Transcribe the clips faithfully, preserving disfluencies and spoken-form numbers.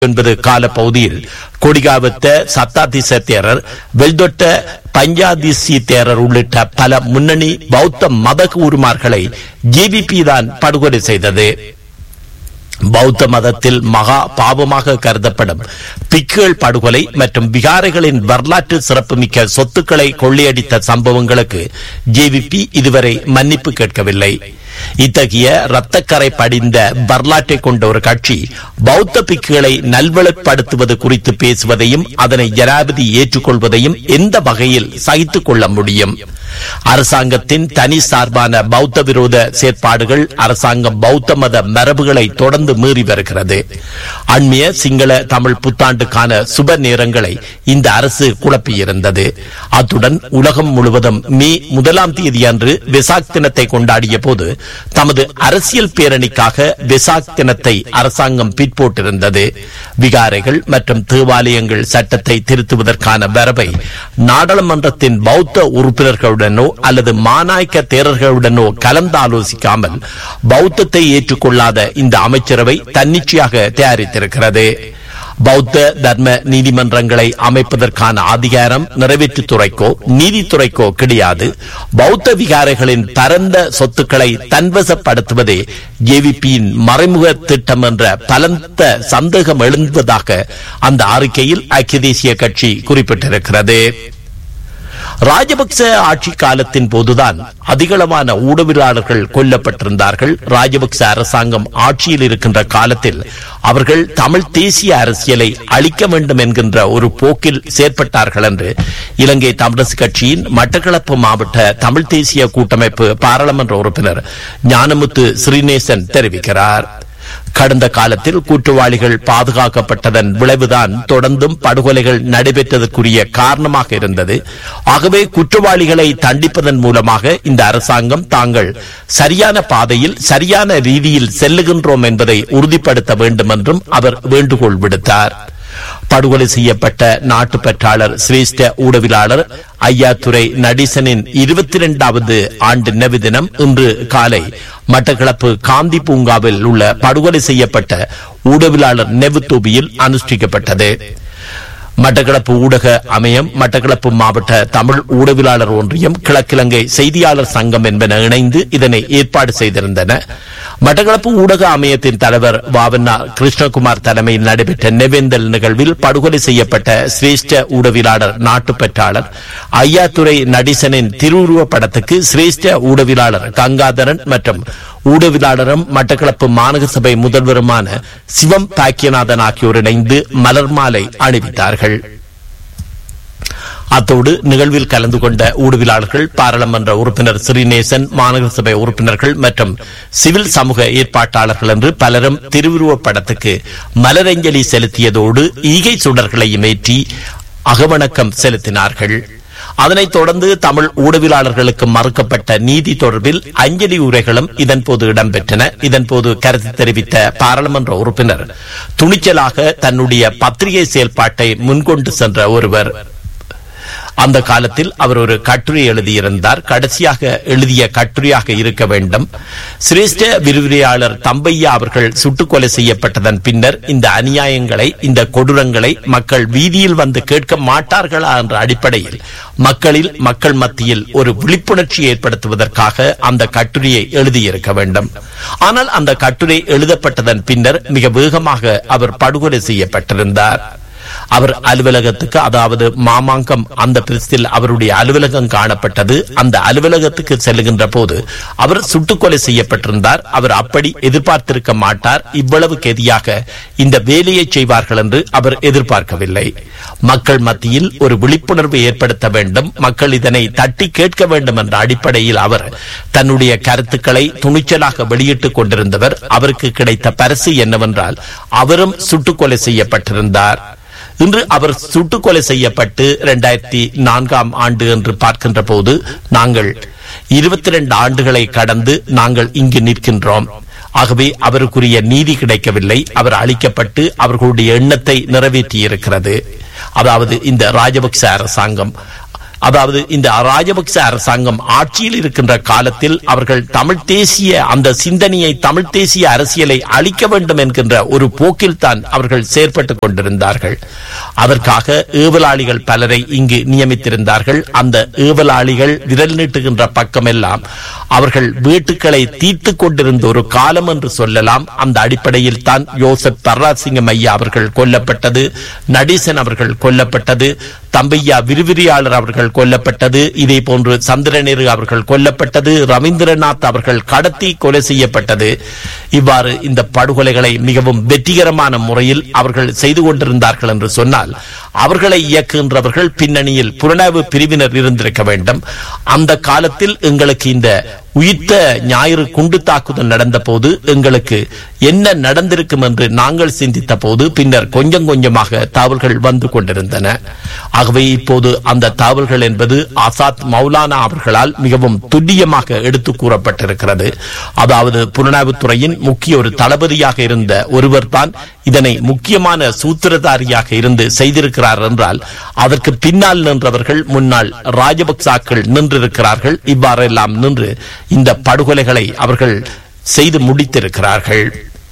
என்பது கால பகுதியில் கொடிகாவத்த சத்தாதிச தேரர், வெல்தொட்ட பஞ்சாதிசி தேரர் உள்ளிட்ட பல முன்னணி பௌத்த மத கூறுமார்களை ஜேவிபி தான் படுகொலை செய்தது. பௌத்த மதத்தில் மகா பாவமாக கருதப்படும் பிக்குகள் படுகொலை மற்றும் விகாரைகளின் வரலாற்று சிறப்புமிக்க சொத்துக்களை கொள்ளையடித்த சம்பவங்களுக்கு ஜேவிபி இதுவரை மன்னிப்பு கேட்கவில்லை. இத்தகைய இரத்தக்கரை படிந்த வரலாற்றை கொண்ட ஒரு கட்சி பௌத்த பிக்குகளை நல்வழிப்படுத்துவது குறித்து பேசுவதையும் அதனை ஜனாதிபதி ஏற்றுக்கொள்வதையும் எந்த வகையில் சகித்துக் கொள்ள முடியும்? அரசாங்கத்தின் தனி சார்பான பௌத்த விரோத செயற்பாடுகள் அரசாங்கம் பௌத்த மத மரபுகளை தொடர்ந்து மீறி வருகிறது. அண்மைய சிங்கள தமிழ் புத்தாண்டுக்கான சுப நேரங்களை இந்த அரசு குழப்பியிருந்தது. அத்துடன் உலகம் முழுவதும் மே முதலாம் தேதி அன்று வெசாக் தினத்தை கொண்டாடிய போது தமது அரசியல் பேரணிக்காக வெசாக் தினத்தை அரசாங்கம் பிற்போட்டிருந்தது. விகாரைகள் மற்றும் தேவாலயங்கள் சட்டத்தை திருத்துவதற்கான வரவை நாடாளுமன்றத்தின் பௌத்த உறுப்பினர்களுடனோ அல்லது மாநாயக்க தேரர்களுடனோ கலந்தாலோசிக்காமல் பௌத்தத்தை ஏற்றுக்கொள்ளாத இந்த அமைச்சரவை தன்னிச்சையாக தயாரித்திருக்கிறது. பௌத்த தர்ம நீதிமன்றங்களை அமைப்பதற்கான அதிகாரம் நிறைவேற்றுத்துறைக்கோ நீதித்துறைக்கோ கிடையாது. பௌத்த விகாரைகளின் பரந்த சொத்துக்களை தன்வசப்படுத்துவதே ஜேவிபியின் மறைமுக திட்டம் என்ற பலத்த சந்தேகம் எழுந்துவதாக அந்த அறிக்கையில் ஐக்கிய தேசிய கட்சி குறிப்பிட்டிருக்கிறது. ராஜபக்ச ஆட்சி காலத்தின் போதுதான் அதிகளவான ஊடகவியலாளர்கள் கொல்லப்பட்டிருந்தார்கள். ராஜபக்ச அரசாங்கம் ஆட்சியில் இருக்கின்ற காலத்தில் அவர்கள் தமிழ் தேசிய அரசியலை அழிக்க வேண்டும் என்கின்ற ஒரு போக்கில் செயற்பட்டார்கள் என்று இலங்கை தமிழரசு கட்சியின் மட்டக்களப்பு மாவட்ட தமிழ் தேசிய கூட்டமைப்பு பாராளுமன்ற உறுப்பினர் ஞானமுத்து ஸ்ரீநேசன் தெரிவிக்கிறார். கடந்த காலத்தில் குற்றவாளிகள் பாதுகாக்கப்பட்டதன் விளைவுதான் தொடர்ந்தும் படுகொலைகள் நடைபெற்றதற்குரிய காரணமாக இருந்தது. ஆகவே குற்றவாளிகளை தண்டிப்பதன் மூலமாக இந்த அரசாங்கம் தாங்கள் சரியான பாதையில் சரியான ரீதியில் செல்லுகின்றோம் என்பதை உறுதிப்படுத்த வேண்டும் என்றும் அவர் வேண்டுகோள் விடுத்தார். படுகொலை செய்யப்பட்ட நாட்டு பற்றாளர் சிரேஷ்ட ஊடகவியலாளர் ஐயாத்துரை நடீசனின் இருபத்தி இரண்டாவது ஆண்டு நினைவு தினம் இன்று காலை மட்டக்களப்பு காந்தி பூங்காவில் உள்ள படுகொலை செய்யப்பட்ட ஊடகவியலாளர் நினைவு தூபியில் அனுஷ்டிக்கப்பட்டது. மட்டக்களப்பு ஊடக அமையம், மட்டக்களப்பு மாவட்ட தமிழ் ஊடகவியலாளர் ஒன்றியம், கிழக்கிழங்கை செய்தியாளர் சங்கம் என்பன இணைந்து இதனை ஏற்பாடு செய்திருந்தன. மட்டக்களப்பு ஊடக அமையத்தின் தலைவர் வாவண்ணா கிருஷ்ணகுமார் தலைமையில் நடைபெற்ற நினைவேந்தல் நிகழ்வில் படுகொலை செய்யப்பட்ட சிரேஷ்ட ஊடகவியலாளர் நாட்டுப்பற்றாளர் ஐயாத்துரை நடீசனின் திருவுருவ படத்துக்கு சிரேஷ்ட ஊடகவியலாளர் கங்காதரன் மற்றும் ஊடகவியலாளரும் மட்டக்களப்பு மாநகர சபை முதல்வருமான சிவம் பாக்கியநாதன் ஆகியோர் இணைந்து மலர் மாலை அணிவித்தார்கள். அத்தோடு நிகழ்வில் கலந்து கொண்ட ஊடகவியலாளர்கள், பாராளுமன்ற உறுப்பினர் ஸ்ரீநேசன், மாநகர சபை உறுப்பினர்கள் மற்றும் சிவில் சமூக ஏற்பாட்டாளர்கள் என்று பலரும் திருவுருவப் படத்துக்கு மலரஞ்சலி செலுத்தியதோடு ஈகை சுடர்களையும் ஏற்றி அகவணக்கம் செலுத்தினார்கள். அதனைத் தொடர்ந்து தமிழ் ஊடகவியலாளர்களுக்கு மறுக்கப்பட்ட நீதி தொடர்பில் அஞ்சலி உரைகளும் இதன்போது இடம்பெற்றன. இதன்போது கருத்து தெரிவித்த பாராளுமன்ற உறுப்பினர், துணிச்சலாக தன்னுடைய பத்திரிகை செயல்பாட்டை முன்கொண்டு சென்ற ஒருவர். அந்த காலத்தில் அவர் ஒரு கட்டுரை எழுதியிருந்தார். கடைசியாக எழுதிய கட்டுரையாக இருக்க வேண்டும். சிரேஷ்ட விரிவுரையாளர் தம்பையா அவர்கள் சுட்டுக் கொலை செய்யப்பட்டதன் பின்னர் இந்த அநியாயங்களை, இந்த கொடூரங்களை மக்கள் வீதியில் வந்து கேட்க மாட்டார்களா என்ற அடிப்படையில் மக்களில் மக்கள் மத்தியில் ஒரு விழிப்புணர்ச்சி ஏற்படுத்துவதற்காக அந்த கட்டுரையை எழுதியிருக்க வேண்டும். ஆனால் அந்த கட்டுரை எழுதப்பட்டதன் பின்னர் மிக வேகமாக அவர் படுகொலை செய்யப்பட்டிருந்தார். அவர் அலுவலகத்துக்கு, அதாவது மாமாங்கம் அந்த பிரஸ்தில் அவருடைய அலுவலகம் காணப்பட்டது. அந்த அலுவலகத்துக்கு செல்லுகின்ற போது அவர் சுட்டுக்கொலை செய்யப்பட்டிருந்தார். அவர் அப்படி எதிர்பார்த்திருக்க மாட்டார். இவ்வளவு கெதியாக இந்த வேலையை செய்வார்கள் என்று அவர் எதிர்பார்க்கவில்லை. மக்கள் மத்தியில் ஒரு விழிப்புணர்வு ஏற்படுத்த வேண்டும், மக்கள் இதனை தட்டி கேட்க வேண்டும் என்ற அடிப்படையில் அவர் தன்னுடைய கருத்துக்களை துணிச்சலாக வெளியிட்டுக் கொண்டிருந்தவர். அவருக்கு கிடைத்த பரிசு என்னவென்றால் அவரும் சுட்டுக்கொலை செய்யப்பட்டிருந்தார். இன்று அவர் சுட்டுக்கொலை செய்யப்பட்டு இரண்டாயிரத்தி நான்காம் ஆண்டு என்று பார்க்கின்ற போது நாங்கள் இருபத்தி இரண்டு ஆண்டுகளை கடந்து நாங்கள் இங்கு நிற்கின்றோம். ஆகவே அவருக்குரிய நீதி கிடைக்கவில்லை. அவர் அழிக்கப்பட்டு அவர்களுடைய எண்ணத்தை நிறைவேற்றியிருக்கிறது. அதாவது இந்த ராஜபக்ச அரசாங்கம் அதாவது இந்த ராஜபக்ச அரசாங்கம் ஆட்சியில் இருக்கின்ற காலத்தில் அவர்கள் தமிழ் தேசிய அந்த சிந்தனையை தமிழ் தேசிய அரசியலை அளிக்க வேண்டும் என்கின்ற ஒரு போக்கில் தான் அவர்கள் செயற்பட்டுக் கொண்டிருந்தார்கள். அதற்காக ஏவலாளிகள் பலரை இங்கு நியமித்திருந்தார்கள். அந்த ஏவலாளிகள் விரல் நீட்டுகின்ற பக்கமெல்லாம் அவர்கள் வீட்டுக்களை தீர்த்து கொண்டிருந்த ஒரு காலம் என்று சொல்லலாம். அந்த அடிப்படையில் தான் யோசப் தர்ராசிங்கம் ஐயா அவர்கள் கொல்லப்பட்டது, நடேசன் அவர்கள் கொல்லப்பட்டது, தம்பையா விரிவிரியாளர் அவர்கள் கொல்லப்பட்டது, இதே போன்று சந்திரநேரு அவர்கள் கொல்லப்பட்டது, ரவீந்திரநாத் அவர்கள் கடத்தி கொலை செய்யப்பட்டது. இவ்வாறு இந்த படுகொலைகளை மிகவும் வெற்றிகரமான முறையில் அவர்கள் செய்து கொண்டிருந்தார்கள் என்று சொன்னால் அவர்களை இயக்குகின்றவர்கள் பின்னணியில் புலனாய்வு பிரிவினர் இருந்திருக்க வேண்டும். அந்த காலத்தில் எங்களுக்கு இந்த உயிர்த்த ஞாயிறு குண்டு தாக்குதல் நடந்த போது எங்களுக்கு என்ன நடந்திருக்கும் என்று நாங்கள் சிந்தித்த போது பின்னர் கொஞ்சம் கொஞ்சமாக தகவல்கள் வந்து கொண்டிருந்தன. ஆகவே இப்போது அந்த தகவல்கள் என்பது ஆசாத் மௌலானா அவர்களால் மிகவும் துல்லியமாக எடுத்து கூறப்பட்டிருக்கிறது. அதாவது புலனாய்வுத்துறையின் முக்கிய ஒரு தளபதியாக இருந்த ஒருவர் தான் இதனை முக்கியமான சூத்திரதாரியாக இருந்து செய்திருக்கிறார் என்றால் அதற்கு பின்னால் நின்றவர்கள் முன்னாள் ராஜபக்சாக்கள் நின்றிருக்கிறார்கள். இவ்வாறெல்லாம் நின்று இந்த படுகொலைகளை அவர்கள் செய்து முடித்திருக்கிறார்கள்.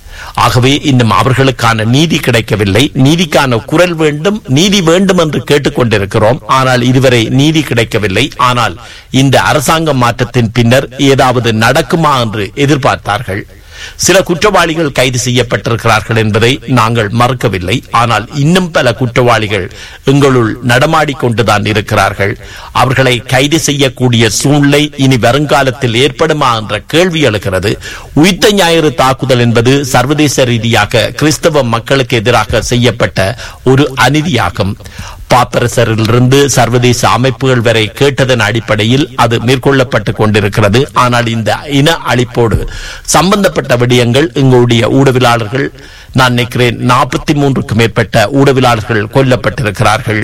ஆகவே இன்னும் அவர்களுக்கான நீதி கிடைக்கவில்லை. நீதிக்கான குரல் வேண்டும், நீதி வேண்டும் என்று கேட்டுக்கொண்டிருக்கிறோம். ஆனால் இதுவரை நீதி கிடைக்கவில்லை. ஆனால் இந்த அரசாங்க மாற்றத்தின் பின்னர் ஏதாவது நடக்குமா என்று எதிர்பார்த்தார்கள். சில குற்றவாளிகள் கைது செய்யப்பட்டிருக்கிறார்கள் என்பதை நாங்கள் மறுக்கவில்லை. ஆனால் இன்னும் பல குற்றவாளிகள் எங்களுள் நடமாடிக்கொண்டுதான் இருக்கிறார்கள். அவர்களை கைது செய்யக்கூடிய சூழ்நிலை இனி வருங்காலத்தில் ஏற்படுமா என்ற கேள்வி எழுகிறது. உயிர்த்த ஞாயிறு தாக்குதல் என்பது சர்வதேச ரீதியாக கிறிஸ்தவ மக்களுக்கு எதிராக செய்யப்பட்ட ஒரு அநீதியாகும். பாப்பரசரிலிருந்து சர்வதேச அமைப்புகள் வரை கேட்டதன் அடிப்படையில் அது மேற்கொள்ளப்பட்டுக் கொண்டிருக்கிறது. ஆனால் இந்த இன அழிப்போடு சம்பந்தப்பட்ட விடயங்கள் எங்களுடைய ஊடகவியலாளர்கள், நான் நினைக்கிறேன் நாற்பத்தி மூன்றுக்கும் மேற்பட்ட ஊடகவியலாளர்கள் கொல்லப்பட்டிருக்கிறார்கள்.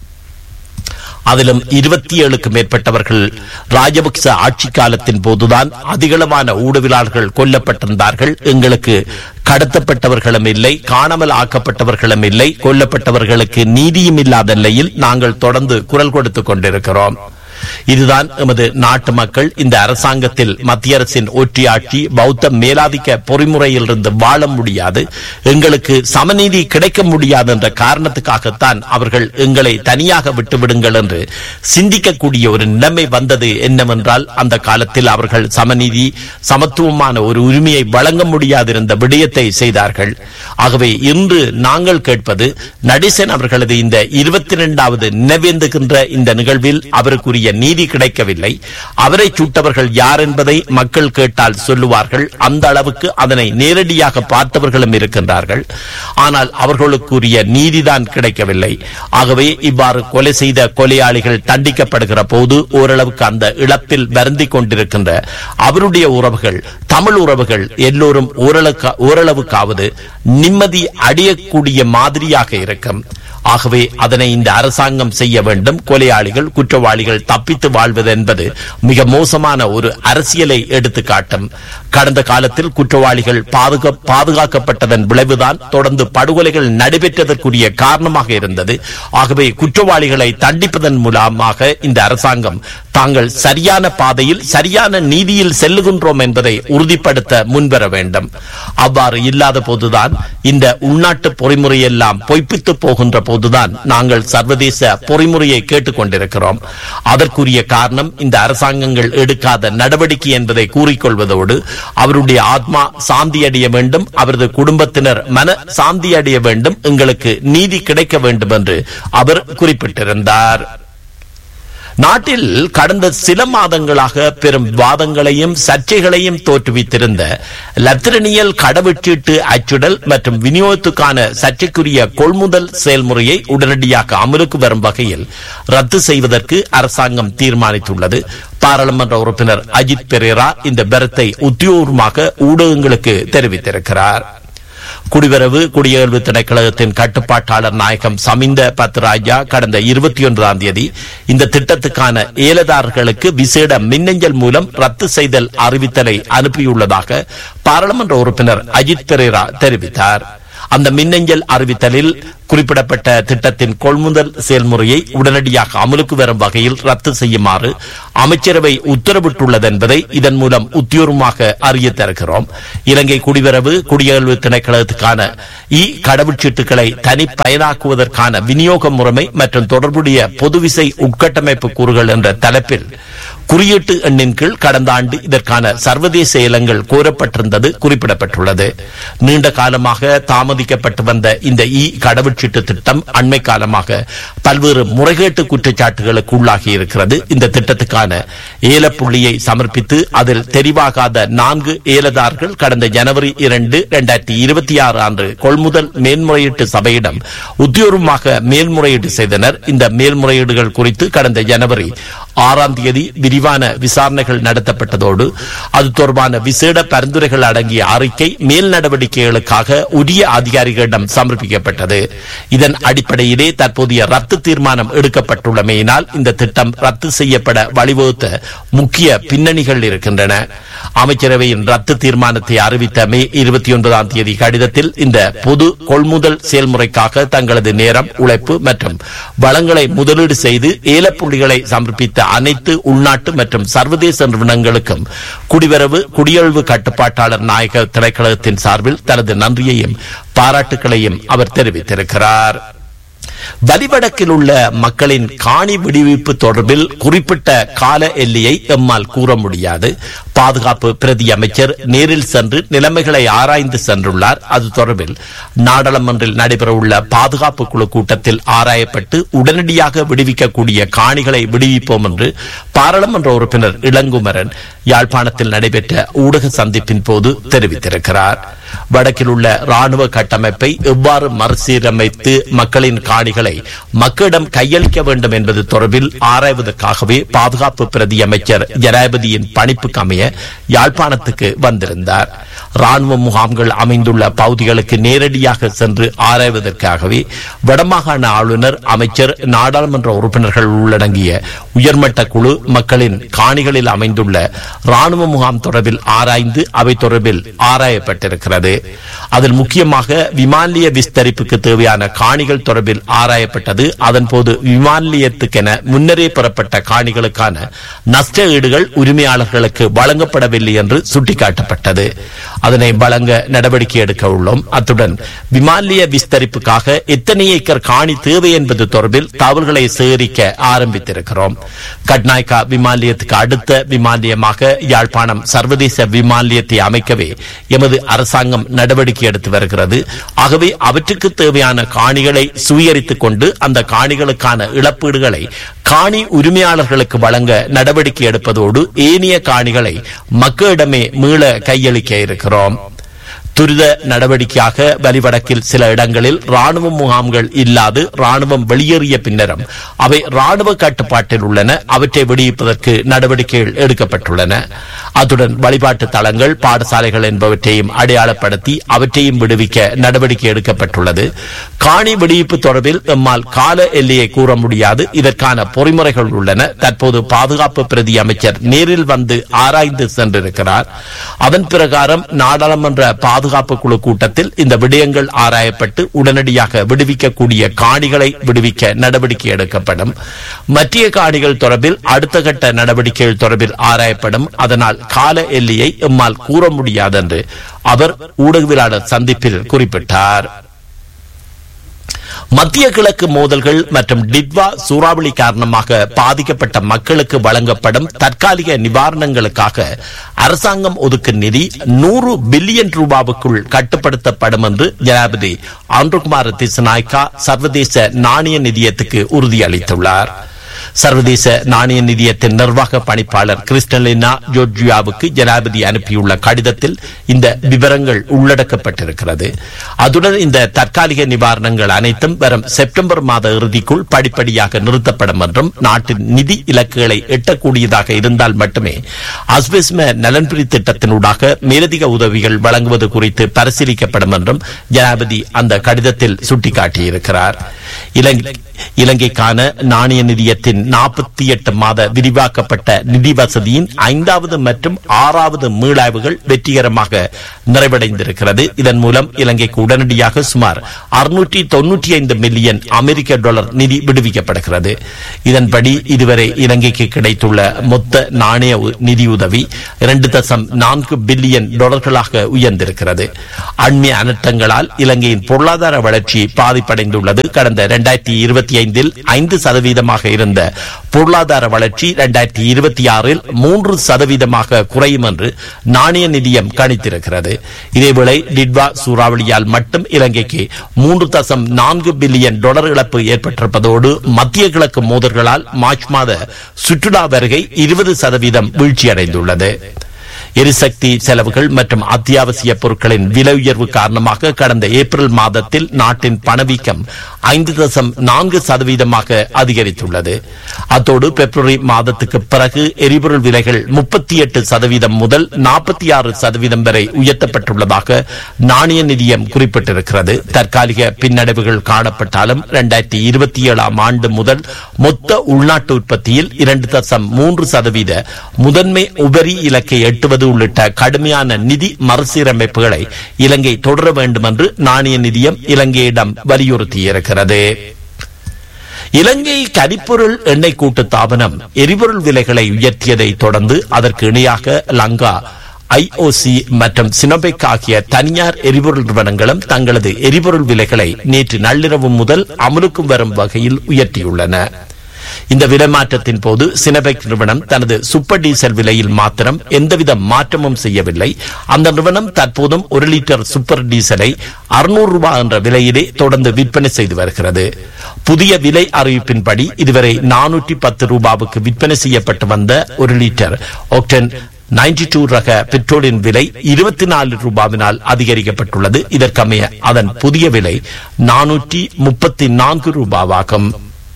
அதிலும் இருபத்தி ஏழுக்கு மேற்பட்டவர்கள் ராஜபக்ச ஆட்சி காலத்தின் போதுதான் அதிகளவான ஊடகவியலாளர்கள் கொல்லப்பட்டிருந்தார்கள். எங்களுக்கு கடத்தப்பட்டவர்களும் இல்லை, காணாமல் ஆக்கப்பட்டவர்களும் இல்லை, கொல்லப்பட்டவர்களுக்கு நீதியும் இல்லாத நிலையில் நாங்கள் தொடர்ந்து குரல் கொடுத்துக் கொண்டிருக்கிறோம். இதுதான் எமது நாட்டு மக்கள் இந்த அரசாங்கத்தில் மத்திய அரசின் ஒற்றியாட்சி பௌத்த மேலாதிக்க பொறிமுறையில் இருந்து வாழ முடியாது, எங்களுக்கு சமநீதி கிடைக்க முடியாது என்ற காரணத்துக்காகத்தான் அவர்கள் எங்களை தனியாக விட்டுவிடுங்கள் என்று சிந்திக்கக்கூடிய ஒரு நிலைமை வந்தது. என்னவென்றால் அந்த காலத்தில் அவர்கள் சமநீதி சமத்துவமான ஒரு உரிமையை வழங்க முடியாதிருந்த விடயத்தை செய்தார்கள். ஆகவே இன்று நாங்கள் கேட்பது நடேசன் அவர்களது இந்த இருபத்தி இரண்டாவது நினைவேந்துகின்ற இந்த நிகழ்வில் அவருக்குரிய நீதி கிடைக்கவில்லை. அவரை சுட்டவர்கள் யார் என்பதை மக்கள் கேட்டால் சொல்லுவார்கள். அந்த அளவுக்கு அதனை நேரடியாக பார்த்தவர்களும் இருக்கின்றார்கள். ஆனால் அவர்களுக்குரிய நீதிதான் கிடைக்கவில்லை. ஆகவே இவ்வாறு கொலை செய்த கொலையாளிகள் தண்டிக்கப்படுகிற போது ஓரளவுக்கு அந்த இழப்பில் வருந்தி கொண்டிருக்கின்ற அவருடைய உறவுகள், தமிழ் உறவுகள் எல்லோரும் ஓரளவுக்காவது நிம்மதி அடையக்கூடிய மாதிரியாக இருக்கும். ஆகவே அதனை இந்த அரசாங்கம் செய்ய வேண்டும். கொலையாளிகள் குற்றவாளிகள் தப்பித்து வாழ்வது என்பது மிக மோசமான ஒரு அரசியலை எடுத்து காட்டும். கடந்த காலத்தில் குற்றவாளிகள் பாதுகாக்கப்பட்டதன் விளைவுதான் தொடர்ந்து படுகொலைகள் நடைபெற்றதற்குரிய காரணமாக இருந்தது. ஆகவே குற்றவாளிகளை தண்டிப்பதன் மூலமாக இந்த அரசாங்கம் தாங்கள் சரியான பாதையில் சரியான நீதியில் செல்லுகின்றோம் என்பதை உறுதிப்படுத்த முன்வர வேண்டும். அவ்வாறு இல்லாத போதுதான் இந்த உள்நாட்டு பொறிமுறையெல்லாம் பொய்ப்பித்து போகின்ற போதுதான் நாங்கள் சர்வதேச பொறிமுறையை கேட்டுக் கொண்டிருக்கிறோம். அதற்குரிய காரணம் இந்த அரசாங்கங்கள் எடுக்காத நடவடிக்கை என்பதை கூறிக்கொள்வதோடு அவருடைய ஆத்மா சாந்தி அடைய வேண்டும், அவரது குடும்பத்தினர் மன சாந்தி அடைய வேண்டும், எங்களுக்கு நீதி கிடைக்க வேண்டும் என்று அவர் குறிப்பிட்டிருந்தார். நாட்டில் கடந்த சில மாதங்களாக பெரும் விவாதங்களையும் சர்ச்சைகளையும் தோற்றுவித்திருந்த லத்திரனியல் கடவுச்சீட்டு அச்சுடல் மற்றும் விநியோகத்துக்கான சர்ச்சைக்குரிய கொள்முதல் செயல்முறையை உடனடியாக அமலுக்கு வரும் வகையில் ரத்து செய்வதற்கு அரசாங்கம் தீர்மானித்துள்ளது. பாராளுமன்ற உறுப்பினர் அஜித் பெரேரா இந்த கருத்தை உத்தியோகமாக ஊடகங்களுக்கு தெரிவித்திருக்கிறார். குடிவரவு குடியகல்வு திணைக்களத்தின் கட்டுப்பாட்டாளர் நாயகம் சமிந்த பத்ராஜா கடந்த இருபத்தி ஒன்பதாம் தேதி இந்த திட்டத்துக்கான ஏலதாரர்களுக்கு விசேட மின்னஞ்சல் மூலம் ரத்து செய்தல் அறிவித்தலை அனுப்பியுள்ளதாக பாராளுமன்ற உறுப்பினர் அஜித் பெரேரா தெரிவித்தார். அந்த மின்னஞ்சல் அறிவித்தலில் குறிப்பிடப்பட்ட திட்டத்தின் கொள்முதல் செயல்முறையை உடனடியாக அமலுக்கு வரும் வகையில் ரத்து செய்யுமாறு அமைச்சரவை உத்தரவிட்டுள்ளது என்பதை இதன் மூலம் உத்தியோகமாக அறிய தருகிறோம். இலங்கை குடிவரவு குடியகழ்வு திணைக்களத்துக்கான இ கடவுச்சீட்டுகளை தனி பயனாக்குவதற்கான விநியோக முறைமை மற்றும் தொடர்புடைய பொதுவிசை உட்கட்டமைப்பு கூறுகள் என்ற தலைப்பில் குறியீட்டு எண்ணின் கீழ் கடந்த ஆண்டு இதற்கான சர்வதேச இலங்கள் கோரப்பட்டிருந்தது குறிப்பிடப்பட்டுள்ளது. நீண்ட காலமாக தாமதிக்கப்பட்டு வந்த இந்த இ கடவுச்சீட்டு திட்டம் அண்மை காலமாக பல்வேறு முறைகேட்டு குற்றச்சாட்டுகளுக்கு உள்ளாகி இருக்கிறது. இந்த திட்டத்துக்கான ஏலப்புள்ளியை சமர்ப்பித்து அதில் தெரிவாகாத நான்கு ஏலதாரர்கள் கடந்த ஜனவரி இரண்டு இரண்டாயிரத்தி இருபத்தி ஆறு ஆண்டு கொள்முதல் மேல்முறையீட்டு சபையிடம் உத்தியோகமாக மேல்முறையீடு செய்தனர். இந்த மேல்முறையீடுகள் குறித்து கடந்த ஜனவரி ஆறாம் தேதி விரிவான விசாரணைகள் நடத்தப்பட்டதோடு அது தொடர்பான விசேட பரிந்துரைகள் அடங்கிய அறிக்கை மேல் நடவடிக்கைகளுக்காக உரிய அதிகாரிகளிடம் சமர்ப்பிக்கப்பட்டது. இதன் அடிப்படையிலே தற்போதைய ரத்து தீர்மானம் எடுக்கப்பட்டுள்ளமையினால் இந்த திட்டம் ரத்து செய்யப்பட வழிவகுத்த முக்கிய பின்னணிகள் இருக்கின்றன. அமைச்சரவையின் ரத்து தீர்மானத்தை அறிவித்த மே இருபத்தி ஒன்பதாம் தேதி கடிதத்தில் இந்த பொது கொள்முதல் செயல்முறைக்காக தங்களது நேரம், உழைப்பு மற்றும் வளங்களை முதலீடு செய்து ஏலப்புள்ளிகளை சமர்ப்பித்த அனைத்து உள்நாட்டு மற்றும் சர்வதேச நிறுவனங்களுக்கும் குடிவரவு குடியகழ்வு கட்டுப்பாட்டாளர் நாயக திணைக்களத்தின் சார்பில் தனது நன்றியையும் பாராட்டுகளையும் அவர் தெரிவித்திருக்கிறார். வலிவடக்கில் உள்ள மக்களின் காணி விடுவிப்பு தொடர்பில் குறிப்பிட்ட கால எல்லையை எம்மால் கூற முடியாது. பாதுகாப்பு பிரதி அமைச்சர் நேரில் சென்று நிலைமைகளை ஆராய்ந்து சென்றுள்ளார். அது தொடர்பில் நாடாளுமன்றில் நடைபெறவுள்ள பாதுகாப்பு குழு கூட்டத்தில் ஆராயப்பட்டு உடனடியாக விடுவிக்கக்கூடிய காணிகளை விடுவிப்போம் என்று பாராளுமன்ற உறுப்பினர் இளங்குமரன் யாழ்ப்பாணத்தில் நடைபெற்ற ஊடக சந்திப்பின் போது தெரிவித்திருக்கிறார். வடக்கில் உள்ள ராணுவ கட்டமைப்பை எவ்வாறு மறுசீரமைத்து மக்களின் காணிகளை மக்களிடம் கையளிக்க வேண்டும் என்பது தொடர்பில் ஆராய்வதற்காகவே பாதுகாப்பு பிரதி அமைச்சர் ஜனாதிபதியின் பணிப்புக்கு அமைய யாழ்ப்பாணத்துக்கு வந்திருந்தார். ராணுவ முகாம்கள் அமைந்துள்ள பகுதிகளுக்கு நேரடியாக சென்று ஆராய்வதற்காகவே வடமாகாண ஆளுநர், அமைச்சர், நாடாளுமன்ற உறுப்பினர்கள் உள்ளடங்கிய உயர்மட்ட குழு மக்களின் காணிகளில் அமைந்துள்ள ராணுவ முகாம் தொடர்பில் ஆராய்ந்து அவை தொடர்பில் ஆராயப்பட்டிருக்கிறது. அதில் முக்கியமாக விமானிய விஸ்தரிப்புக்கு தேவையான காணிகள் தொடர்பில் ஆராயப்பட்டது. அதன்போது விமானியத்துக்கென முன்னரே பெறப்பட்ட காணிகளுக்கான நஷ்ட ஈடுகள் உரிமையாளர்களுக்கு வழங்கப்படவில்லை என்று சுட்டிக்காட்டப்பட்டது. அதனை வழங்க நடவடிக்கை எடுக்க உள்ளோம். அத்துடன் விமானிய விஸ்தரிப்புக்காக எத்தனை ஏக்கர் காணி தேவை என்பது தொடர்பில் தகவல்களை சேகரிக்க ஆரம்பித்திருக்கிறோம். கட்நாயக்கா விமானியத்துக்கு அடுத்த விமானியமாக யாழ்ப்பாணம் சர்வதேச விமானியத்தை அமைக்கவே எமது அரசாங்கம் நடவடிக்கை எடுத்து வருகிறது. ஆகவே அவற்றுக்கு தேவையான காணிகளை சுவீகரித்துக் கொண்டு அந்த காணிகளுக்கான இழப்பீடுகளை காணி உரிமையாளர்களுக்கு வழங்க நடவடிக்கை எடுப்பதோடு ஏனைய காணிகளை மக்களிடமே மீள கையளிக்க இருக்கிறோம். துரித நடவடிக்கையாக வலிவடக்கில் சில இடங்களில் ராணுவ முகாம்கள் இல்லாது ராணுவம் வெளியேறிய பின்னரும் அவை ராணுவ கட்டுப்பாட்டில் உள்ளன. அவற்றை விடுவிப்பதற்கு நடவடிக்கைகள் எடுக்கப்பட்டுள்ளன. அத்துடன் வழிபாட்டு தலங்கள், பாடசாலைகள் என்பவற்றையும் அடையாளப்படுத்தி அவற்றையும் விடுவிக்க நடவடிக்கை எடுக்கப்பட்டுள்ளது. காணி விடுவிப்பு தொடர்பில் எம்மால் கால எல்லையை கூற முடியாது. இதற்கான பொறிமுறைகள் உள்ளன. தற்போது பாதுகாப்பு பிரதி அமைச்சர் நேரில் வந்து ஆராய்ந்து சென்றிருக்கிறார். அதன் பிரகாரம் நாடாளுமன்ற பாதுகாப்பு குழு கூட்டத்தில் இந்த விடயங்கள் ஆராயப்பட்டு உடனடியாக விடுவிக்கக்கூடிய காணிகளை விடுவிக்க நடவடிக்கை எடுக்கப்படும். மத்திய காணிகள் தொடர்பில் அடுத்த கட்ட நடவடிக்கைகள் தொடர்பில் ஆராயப்படும். அதனால் கால எல்லையை எம்மால் கூற முடியாது என்று அவர் ஊடகவியலாளர் சந்திப்பில் குறிப்பிட்டார். மத்திய கிழக்கு மோதல்கள் மற்றும் டிட்வா சூறாவளி காரணமாக பாதிக்கப்பட்ட மக்களுக்கு வழங்கப்படும் தற்காலிக நிவாரணங்களுக்காக அரசாங்கம் ஒதுக்கும் நிதி நூறு பில்லியன் ரூபாவுக்குள் கட்டுப்படுத்தப்படும் என்று ஜனாதிபதி அன்ருகுமார் திசாநாயக்கா சர்வதேச நாணய நிதியத்துக்கு உறுதியளித்துள்ளார். சர்வதேச நாணய நிதியத்தின் நிர்வாக பணிப்பாளர் கிறிஸ்டலினா ஜோர்ஜியாவுக்கு ஜனாதிபதி அனுப்பியுள்ள கடிதத்தில் இந்த விவரங்கள் உள்ளடக்கப்பட்டிருக்கிறது. அதுடன் இந்த தற்காலிக நிவாரணங்கள் அனைத்தும் வரும் செப்டம்பர் மாத இறுதிக்குள் படிப்படியாக நிறுத்தப்படும் என்றும் நாட்டின் நிதி இலக்குகளை எட்டக்கூடியதாக இருந்தால் மட்டுமே அஸ்பெஸ்ம நலன்புரி திட்டத்தினூடாக மேலதிக உதவிகள் வழங்குவது குறித்து பரிசீலிக்கப்படும் என்றும் ஜனாதிபதி அந்த கடிதத்தில் சுட்டிக்காட்டியிருக்கிறார். இலங்கை இலங்கைக்கான நாணய நிதியத்தின் திட்டத்தின் நாற்பத்தி எட்டு மாத விரிவாக்கப்பட்ட நிதி வசதியின் ஐந்தாவது மற்றும் ஆறாவது மீளாய்வுகள் வெற்றிகரமாக நிறைவடைந்திருக்கிறது. இதன் மூலம் இலங்கைக்கு உடனடியாக சுமார் அறுநூற்றி தொன்னூற்றி ஐந்து மில்லியன் அமெரிக்க டாலர் நிதி விடுவிக்கப்படுகிறது. இதன்படி இதுவரை இலங்கைக்கு கிடைத்துள்ள மொத்த நாணய நிதியுதவி இரண்டு தசம் நான்கு பில்லியன் டாலர்களாக உயர்ந்திருக்கிறது. அண்மைய அனர்த்தங்களால் இலங்கையின் பொருளாதார வளர்ச்சி பாதிப்படைந்துள்ளது. கடந்த இரண்டாயிரத்தி இருபத்தி ஐந்தில் ஐந்து சதவீதமாக இருந்த பொருளாதார வளர்ச்சி இரண்டாயிரத்தி இருபத்தி ஆறில் மூன்று சதவீதமாக குறையும் என்று நாணய நிதியம் கணித்திருக்கிறது. இதேவேளை டிட்வா சூறாவளியால் மட்டும் இலங்கைக்கு மூன்று தசம் நான்கு பில்லியன் டாலர் இழப்பு ஏற்பட்டிருப்பதோடு மத்திய கிழக்கு மோதல்களால் மார்ச் மாத சுற்றுலா வருகை இருபது சதவீதம் வீழ்ச்சியடைந்துள்ளது. எரிசக்தி செலவுகள் மற்றும் அத்தியாவசிய பொருட்களின் விலை உயர்வு காரணமாக கடந்த ஏப்ரல் மாதத்தில் நாட்டின் பணவீக்கம் ஐந்து தசம் நான்கு சதவீதமாக அதிகரித்துள்ளது. அத்தோடு பிப்ரவரி மாதத்துக்கு பிறகு எரிபொருள் விலைகள் முப்பத்தி எட்டு சதவீதம் முதல் நாற்பத்தி ஆறு சதவீதம் வரை உயர்த்தப்பட்டுள்ளதாக நாணய நிதியம் குறிப்பிட்டிருக்கிறது. தற்காலிக பின்னடைவுகள் காணப்பட்டாலும் இரண்டாயிரத்தி இருபத்தி ஏழாம் ஆண்டு முதல் மொத்த உள்நாட்டு உற்பத்தியில் இரண்டு தசம் மூன்று சதவீத முதன்மை உபரி இலக்கை எட்டுவது உள்ளிட்ட கடுமையான நிதி மறுசீரமைப்புகளை இலங்கை தொடர வேண்டும் என்று நாணய நிதியம் இலங்கையிடம் வலியுறுத்தியிருக்கிறது. இலங்கை கரிப்பொருள் எண்ணெய் கூட்டு தாபனம் எரிபொருள் விலைகளை உயர்த்தியதை தொடர்ந்து அதற்கு இணையாக லங்கா, ஐஓசி மற்றும் சினோபெக் ஆகிய தனியார் எரிபொருள் நிறுவனங்களும் தங்களது எரிபொருள் விலைகளை நேற்று நள்ளிரவு முதல் அமலுக்கும் வரும் வகையில் உயர்த்தியுள்ளன. இந்த விலை மாற்றத்தின் போது சினோபெக் நிறுவனம் தனது சூப்பர் டீசல் விலையில் மாத்திரம் எந்தவித மாற்றமும் செய்யவில்லை. அந்த நிறுவனம் தற்போதும் ஒரு லிட்டர் சூப்பர் டீசலை அறுநூறு ரூபாய் என்ற விலையிலே தொடர்ந்து விற்பனை செய்து வருகிறது. புதிய விலை அறிவிப்பின்படி இதுவரை நானூற்றி பத்து ரூபாவுக்கு விற்பனை செய்யப்பட்டு வந்த ஒரு லிட்டர் ஆக்டேன் தொண்ணூற்று இரண்டு ரக பெட்ரோலின் விலை இருபத்தி நாலு ரூபாவினால் அதிகரிக்கப்பட்டுள்ளது. இதற்கமைய அதன் புதிய விலை நானூற்றி முப்பத்தி நான்கு ரூபாவாகும்.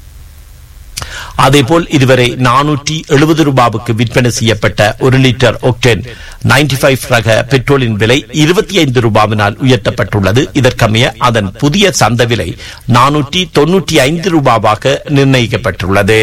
அதேபோல் இதுவரை நானூற்றி எழுபது ரூபாவுக்கு விற்பனை செய்யப்பட்ட ஒரு லிட்டர் ஆக்டேன் தொண்ணூற்று ஐந்து ரக பெட்ரோலின் விலை இருபத்தி ஐந்து ரூபாவினால் உயர்த்தப்பட்டுள்ளது. இதற்கமைய அதன் புதிய சந்த விலை நானூற்றி தொன்னூற்றி ஐந்து ரூபாவாக நிர்ணயிக்கப்பட்டுள்ளது.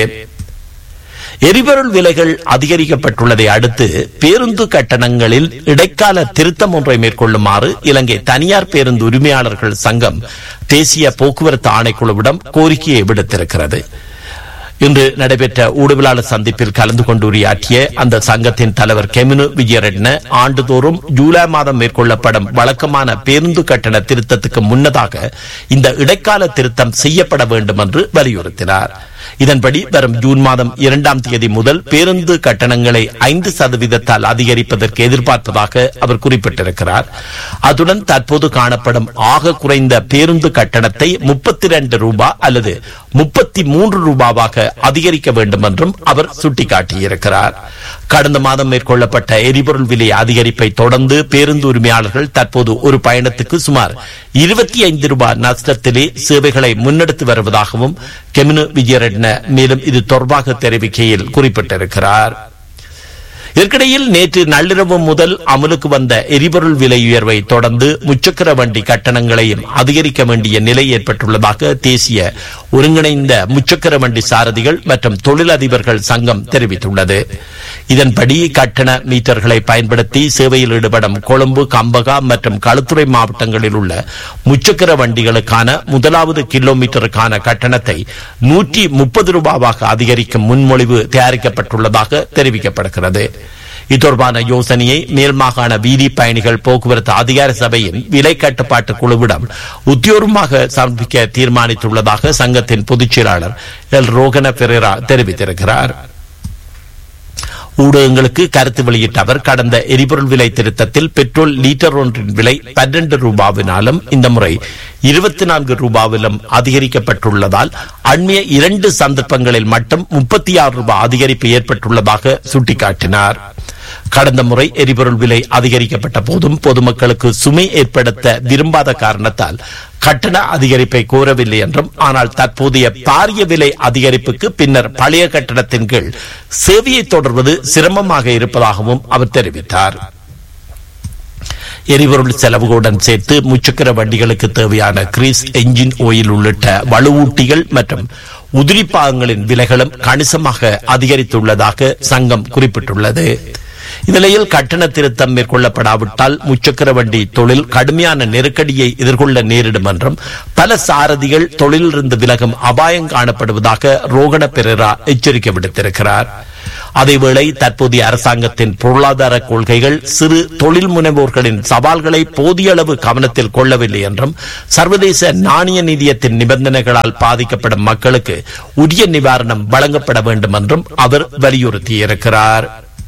எரிபொருள் விலைகள் அதிகரிக்கப்பட்டுள்ளதை அடுத்து பேருந்து கட்டணங்களில் இடைக்கால திருத்தம் ஒன்றை மேற்கொள்ளுமாறு இலங்கை தனியார் பேருந்து உரிமையாளர்கள் சங்கம் தேசிய போக்குவரத்து ஆணைக்குழுவிடம் கோரிக்கையை விடுத்திருக்கிறது. இன்று நடைபெற்ற ஊடகவியலாளர் சந்திப்பில் கலந்து கொண்டு உரையாற்றிய அந்த சங்கத்தின் தலைவர் கெமினு விஜயரட்ன ஆண்டுதோறும் ஜூலை மாதம் மேற்கொள்ளப்படும் வழக்கமான பேருந்து கட்டண திருத்தத்துக்கு முன்னதாக இந்த இடைக்கால திருத்தம் செய்யப்பட வேண்டும் என்று வலியுறுத்தினார். இதன்படி வரும் ஜூன் மாதம் இரண்டாம் தேதி முதல் பேருந்து கட்டணங்களை ஐந்து சதவீதத்தால் அதிகரிப்பதற்கு எதிர்பார்ப்பதாக அவர் குறிப்பிட்டிருக்கிறார். அதுடன் தற்போது காணப்படும் ஆக குறைந்த பேருந்து கட்டணத்தை முப்பத்தி இரண்டு ரூபாய் அல்லது முப்பத்தி மூன்று ரூபாவாக அதிகரிக்க வேண்டும் என்றும் அவர் சுட்டிக்காட்டியிருக்கிறார். கடந்த மாதம் மேற்கொள்ளப்பட்ட எரிபொருள் விலை அதிகரிப்பை தொடர்ந்து பேருந்து உரிமையாளர்கள் தற்போது ஒரு பயணத்துக்கு சுமார் இருபத்தி ஐந்து ரூபாய் நஷ்டத்திலே சேவைகளை முன்னெடுத்து வருவதாகவும் கெமினு விஜயரட்ன மேலும் இது தொடர்பாக தெரிவிக்கையில் குறிப்பிட்டிருக்கிறார். இதற்கிடையில் நேற்று நள்ளிரவு முதல் அமலுக்கு வந்த எரிபொருள் விலை உயர்வை தொடர்ந்து முச்சக்கர வண்டி கட்டணங்களையும் அதிகரிக்க வேண்டிய நிலை ஏற்பட்டுள்ளதாக தேசிய ஒருங்கிணைந்த முச்சக்கர வண்டி சாரதிகள் மற்றும் தொழிலதிபர்கள் சங்கம் தெரிவித்துள்ளது. இதன்படி கட்டண மீட்டர்களை பயன்படுத்தி சேவையில் ஈடுபடும் கொழும்பு, கம்பகா மற்றும் களுத்துறை மாவட்டங்களில் உள்ள முச்சக்கர வண்டிகளுக்கான முதலாவது கிலோமீட்டருக்கான கட்டணத்தை நூற்றி முப்பது ரூபாவாக அதிகரிக்கும் முன்மொழிவு தயாரிக்கப்பட்டுள்ளதாக தெரிவிக்கப்படுகிறது. இத்தொடர்பான யோசனையை மேல் மாகாண வீதி பயணிகள் போக்குவரத்து அதிகார சபையின் விலை கட்டுப்பாட்டு குழுவிடம் உத்தியோகமாக சமர்ப்பிக்க தீர்மானித்துள்ளதாக சங்கத்தின் பொதுச் செயலாளர் எல் ரோகன பெரேரா தெரிவித்திருக்கிறார். ஊடகங்களுக்கு கருத்து வெளியிட்ட அவர் கடந்த எரிபொருள் விலை திருத்தத்தில் பெட்ரோல் லீட்டர் ஒன்றின் விலை பன்னிரண்டு ரூபாவினாலும் இந்த முறை இருபத்தி நான்கு ரூபாவிலும் அதிகரிக்கப்பட்டுள்ளதால் அண்மைய இரண்டு சந்தர்ப்பங்களில் மட்டும் முப்பத்தி ஆறு ரூபாய் அதிகரிப்பு ஏற்பட்டுள்ளதாக சுட்டிக்காட்டினார். கடந்த முறை எரிபொருள் விலை அதிகரிக்கப்பட்ட போதும் பொதுமக்களுக்கு சுமை ஏற்படுத்த விரும்பாத காரணத்தால் கட்டண அதிகரிப்பை கோரவில்லை என்றும், ஆனால் தற்போதைய பாரிய விலை அதிகரிப்புக்கு பின்னர் பழைய கட்டணத்தின் கீழ் சேவையை தொடர்வது சிரமமாக இருப்பதாகவும் அவர் தெரிவித்தார். எரிபொருள் செலவுகளுடன் சேர்த்து முச்சக்கர வண்டிகளுக்கு தேவையான கிரீஸ், என்ஜின் ஆயில் உள்ளிட்ட வலுவூட்டிகள் மற்றும் உதிரிப்பாகங்களின் விலைகளும் கணிசமாக அதிகரித்துள்ளதாக சங்கம் குறிப்பிட்டுள்ளது. இந்நிலையில் கட்டண திருத்தம் மேற்கொள்ளப்படாவிட்டால் முச்சக்கர வண்டி தொழில் கடுமையான நெருக்கடியை எதிர்கொள்ள நேரிடும் என்றும் பல சாரதிகள் தொழிலிருந்து விலகும் அபாயம் காணப்படுவதாக ரோகண பெரேரா எச்சரிக்கை விடுத்திருக்கிறார். அதேவேளை தற்போதைய அரசாங்கத்தின் பொருளாதார கொள்கைகள் சிறு தொழில் முனைவோர்களின் சவால்களை போதிய அளவு கவனத்தில் கொள்ளவில்லை என்றும் சர்வதேச நாணய நிதியத்தின் நிபந்தனைகளால் பாதிக்கப்படும் மக்களுக்கு உரிய நிவாரணம் வழங்கப்பட வேண்டும் என்றும் அவர் வலியுறுத்தியிருக்கிறார்.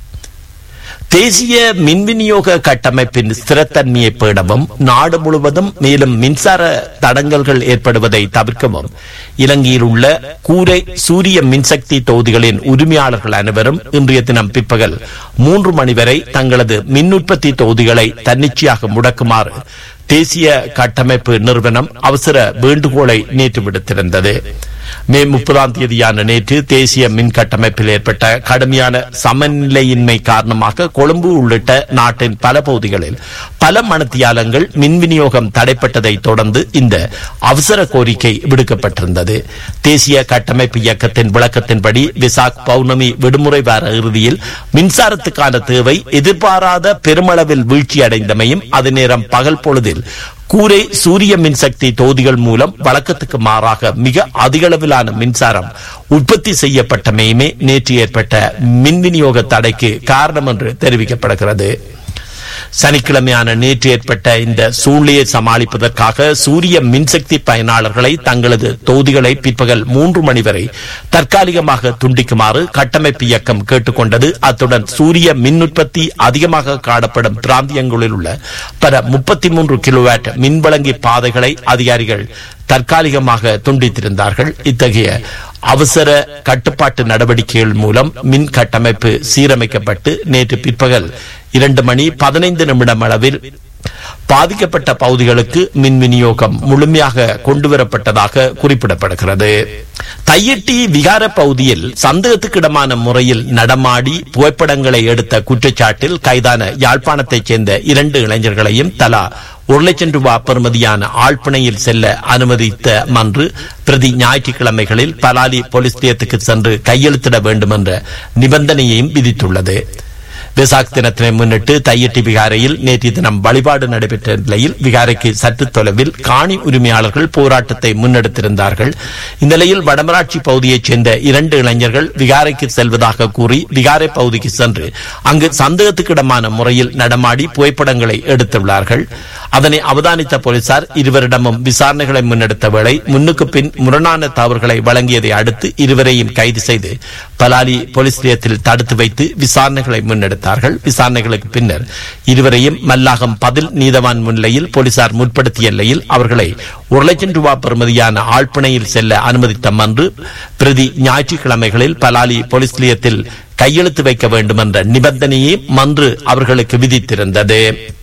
தேசிய மின் விநியோக கட்டமைப்பின் ஸ்திரத்தன்மையை பேணவும் நாடு முழுவதும் மேலும் மின்சார தடங்கல்கள் ஏற்படுவதை தவிர்க்கவும் இலங்கையில் உள்ள கூரை சூரிய மின்சக்தி தொகுதிகளின் உரிமையாளர்கள் அனைவரும் இன்றைய தினம் பிற்பகல் மூன்று மணி வரை தங்களது மின் உற்பத்தி தொகுதிகளை தன்னிச்சையாக முடக்குமாறு தேசிய கட்டமைப்பு நிறுவனம் அவசர வேண்டுகோளை நேற்று விடுத்திருந்தது. மே முப்பதாம் தேதியான நேற்று தேசிய மின் கட்டமைப்பில் ஏற்பட்ட கடுமையான சமநிலையின்மை காரணமாக கொழும்பு உள்ளிட்ட நாட்டின் பல பகுதிகளில் பல மணித்தியாலங்கள் மின் விநியோகம் தடைப்பட்டதை தொடர்ந்து இந்த அவசர கோரிக்கை விடுக்கப்பட்டிருந்தது. தேசிய கட்டமைப்பு இயக்கத்தின் விளக்கத்தின்படி விசாக் பௌர்ணமி விடுமுறை வார இறுதியில் மின்சாரத்துக்கான தேவை எதிர்பாராத பெருமளவில் வீழ்ச்சியடைந்தமையும் அதே நேரம் பகல் பொழுதில் கூரை சூரிய மின்சக்தி தொகுதிகள் மூலம் வழக்கத்துக்கு மாறாக மிக அதிகளவிலான மின்சாரம் உற்பத்தி செய்யப்பட்டமையுமே நேற்று ஏற்பட்ட மின் விநியோக தடைக்கு காரணம் என்று தெரிவிக்கப்படுகிறது. சனிக்கிழமையான நேற்று ஏற்பட்ட இந்த சூழ்நிலையை சமாளிப்பதற்காக சூரிய மின்சக்தி பயனாளர்களை தங்களது தொகுதிகளை பிற்பகல் மூன்று மணி வரை தற்காலிகமாக துண்டிக்குமாறு கட்டமைப்பு இயக்கம் கேட்டுக்கொண்டது. அத்துடன் சூரிய மின் உற்பத்தி அதிகமாக காணப்படும் பிராந்தியங்களில் உள்ள பல முப்பத்தி மூன்று கிலோவாட் மின் வழங்கி பாதைகளை அதிகாரிகள் தற்காலிகமாக துண்டித்திருந்தார்கள். இத்தகைய அவசர கட்டுப்பாட்டு நடவடிக்கைகள் மூலம் மின் கட்டமைப்பு சீரமைக்கப்பட்டு நேற்று பிற்பகல் இரண்டு மணி பதினைந்து நிமிடம் அளவில் பாதிக்கப்பட்ட பகுதிகளுக்கு மின் விநியோகம் முழுமையாக கொண்டுவரப்பட்டதாக குறிப்பிடப்படுகிறது. தையிட்டி விகார பகுதியில் சந்தேகத்துக்கிடமான முறையில் நடமாடி புகைப்படங்களை எடுத்த குற்றச்சாட்டில் கைதான யாழ்ப்பாணத்தைச் சேர்ந்த இரண்டு இளைஞர்களையும் தலா ஒரு லட்சம் ரூபாய் பெறுமதியான ஆழ்பிணையில் செல்ல அனுமதித்த மன்று பிரதி ஞாயிற்றுக்கிழமைகளில் பலாலி போலீஸ் நிலையத்துக்கு சென்று கையெழுத்திட வேண்டும் என்ற நிபந்தனையையும் விதித்துள்ளது. வெசாக் தினத்தினை முன்னிட்டு தையிட்டி விகாரையில் நேற்று தினம் வழிபாடு நடைபெற்ற நிலையில் விகாரைக்கு சற்று தொலைவில் காணி உரிமையாளர்கள் போராட்டத்தை முன்னெடுத்திருந்தார்கள். இந்நிலையில் வடமராட்சி பகுதியைச் சேர்ந்த இரண்டு இளைஞர்கள் விகாரைக்கு செல்வதாக கூறி விகாரை பகுதிக்கு சென்று அங்கு சந்தேகத்துக்கிடமான முறையில் நடமாடி புகைப்படங்களை எடுத்துள்ளார்கள். அதனை அவதானித்த போலீசார் இருவரிடமும் விசாரணைகளை முன்னெடுத்த வேளை முன்னுக்கு பின் முரணான தவறுகளை வழங்கியதை அடுத்து இருவரையும் கைது செய்து பலாலி போலீஸ் நிலையத்தில் தடுத்து வைத்து விசாரணைகளை முன்னெடுத்தார்கள். விசாரணைகளுக்கு பின்னர் இருவரையும் மல்லாகம் பதில் நீதவான் முன்னிலையில் போலீசார் முற்படுத்திய நிலையில் அவர்களை ஒரு லட்சம் ரூபாய் பெறுமதியான ஆழ்பிணையில் செல்ல அனுமதித்த மன்று பிரதி ஞாயிற்றுக்கிழமைகளில் பலாலி போலீஸ் நிலையத்தில் கையெழுத்து வைக்க வேண்டும் என்ற நிபந்தனையை மன்று அவர்களுக்கு விதித்திருந்தது.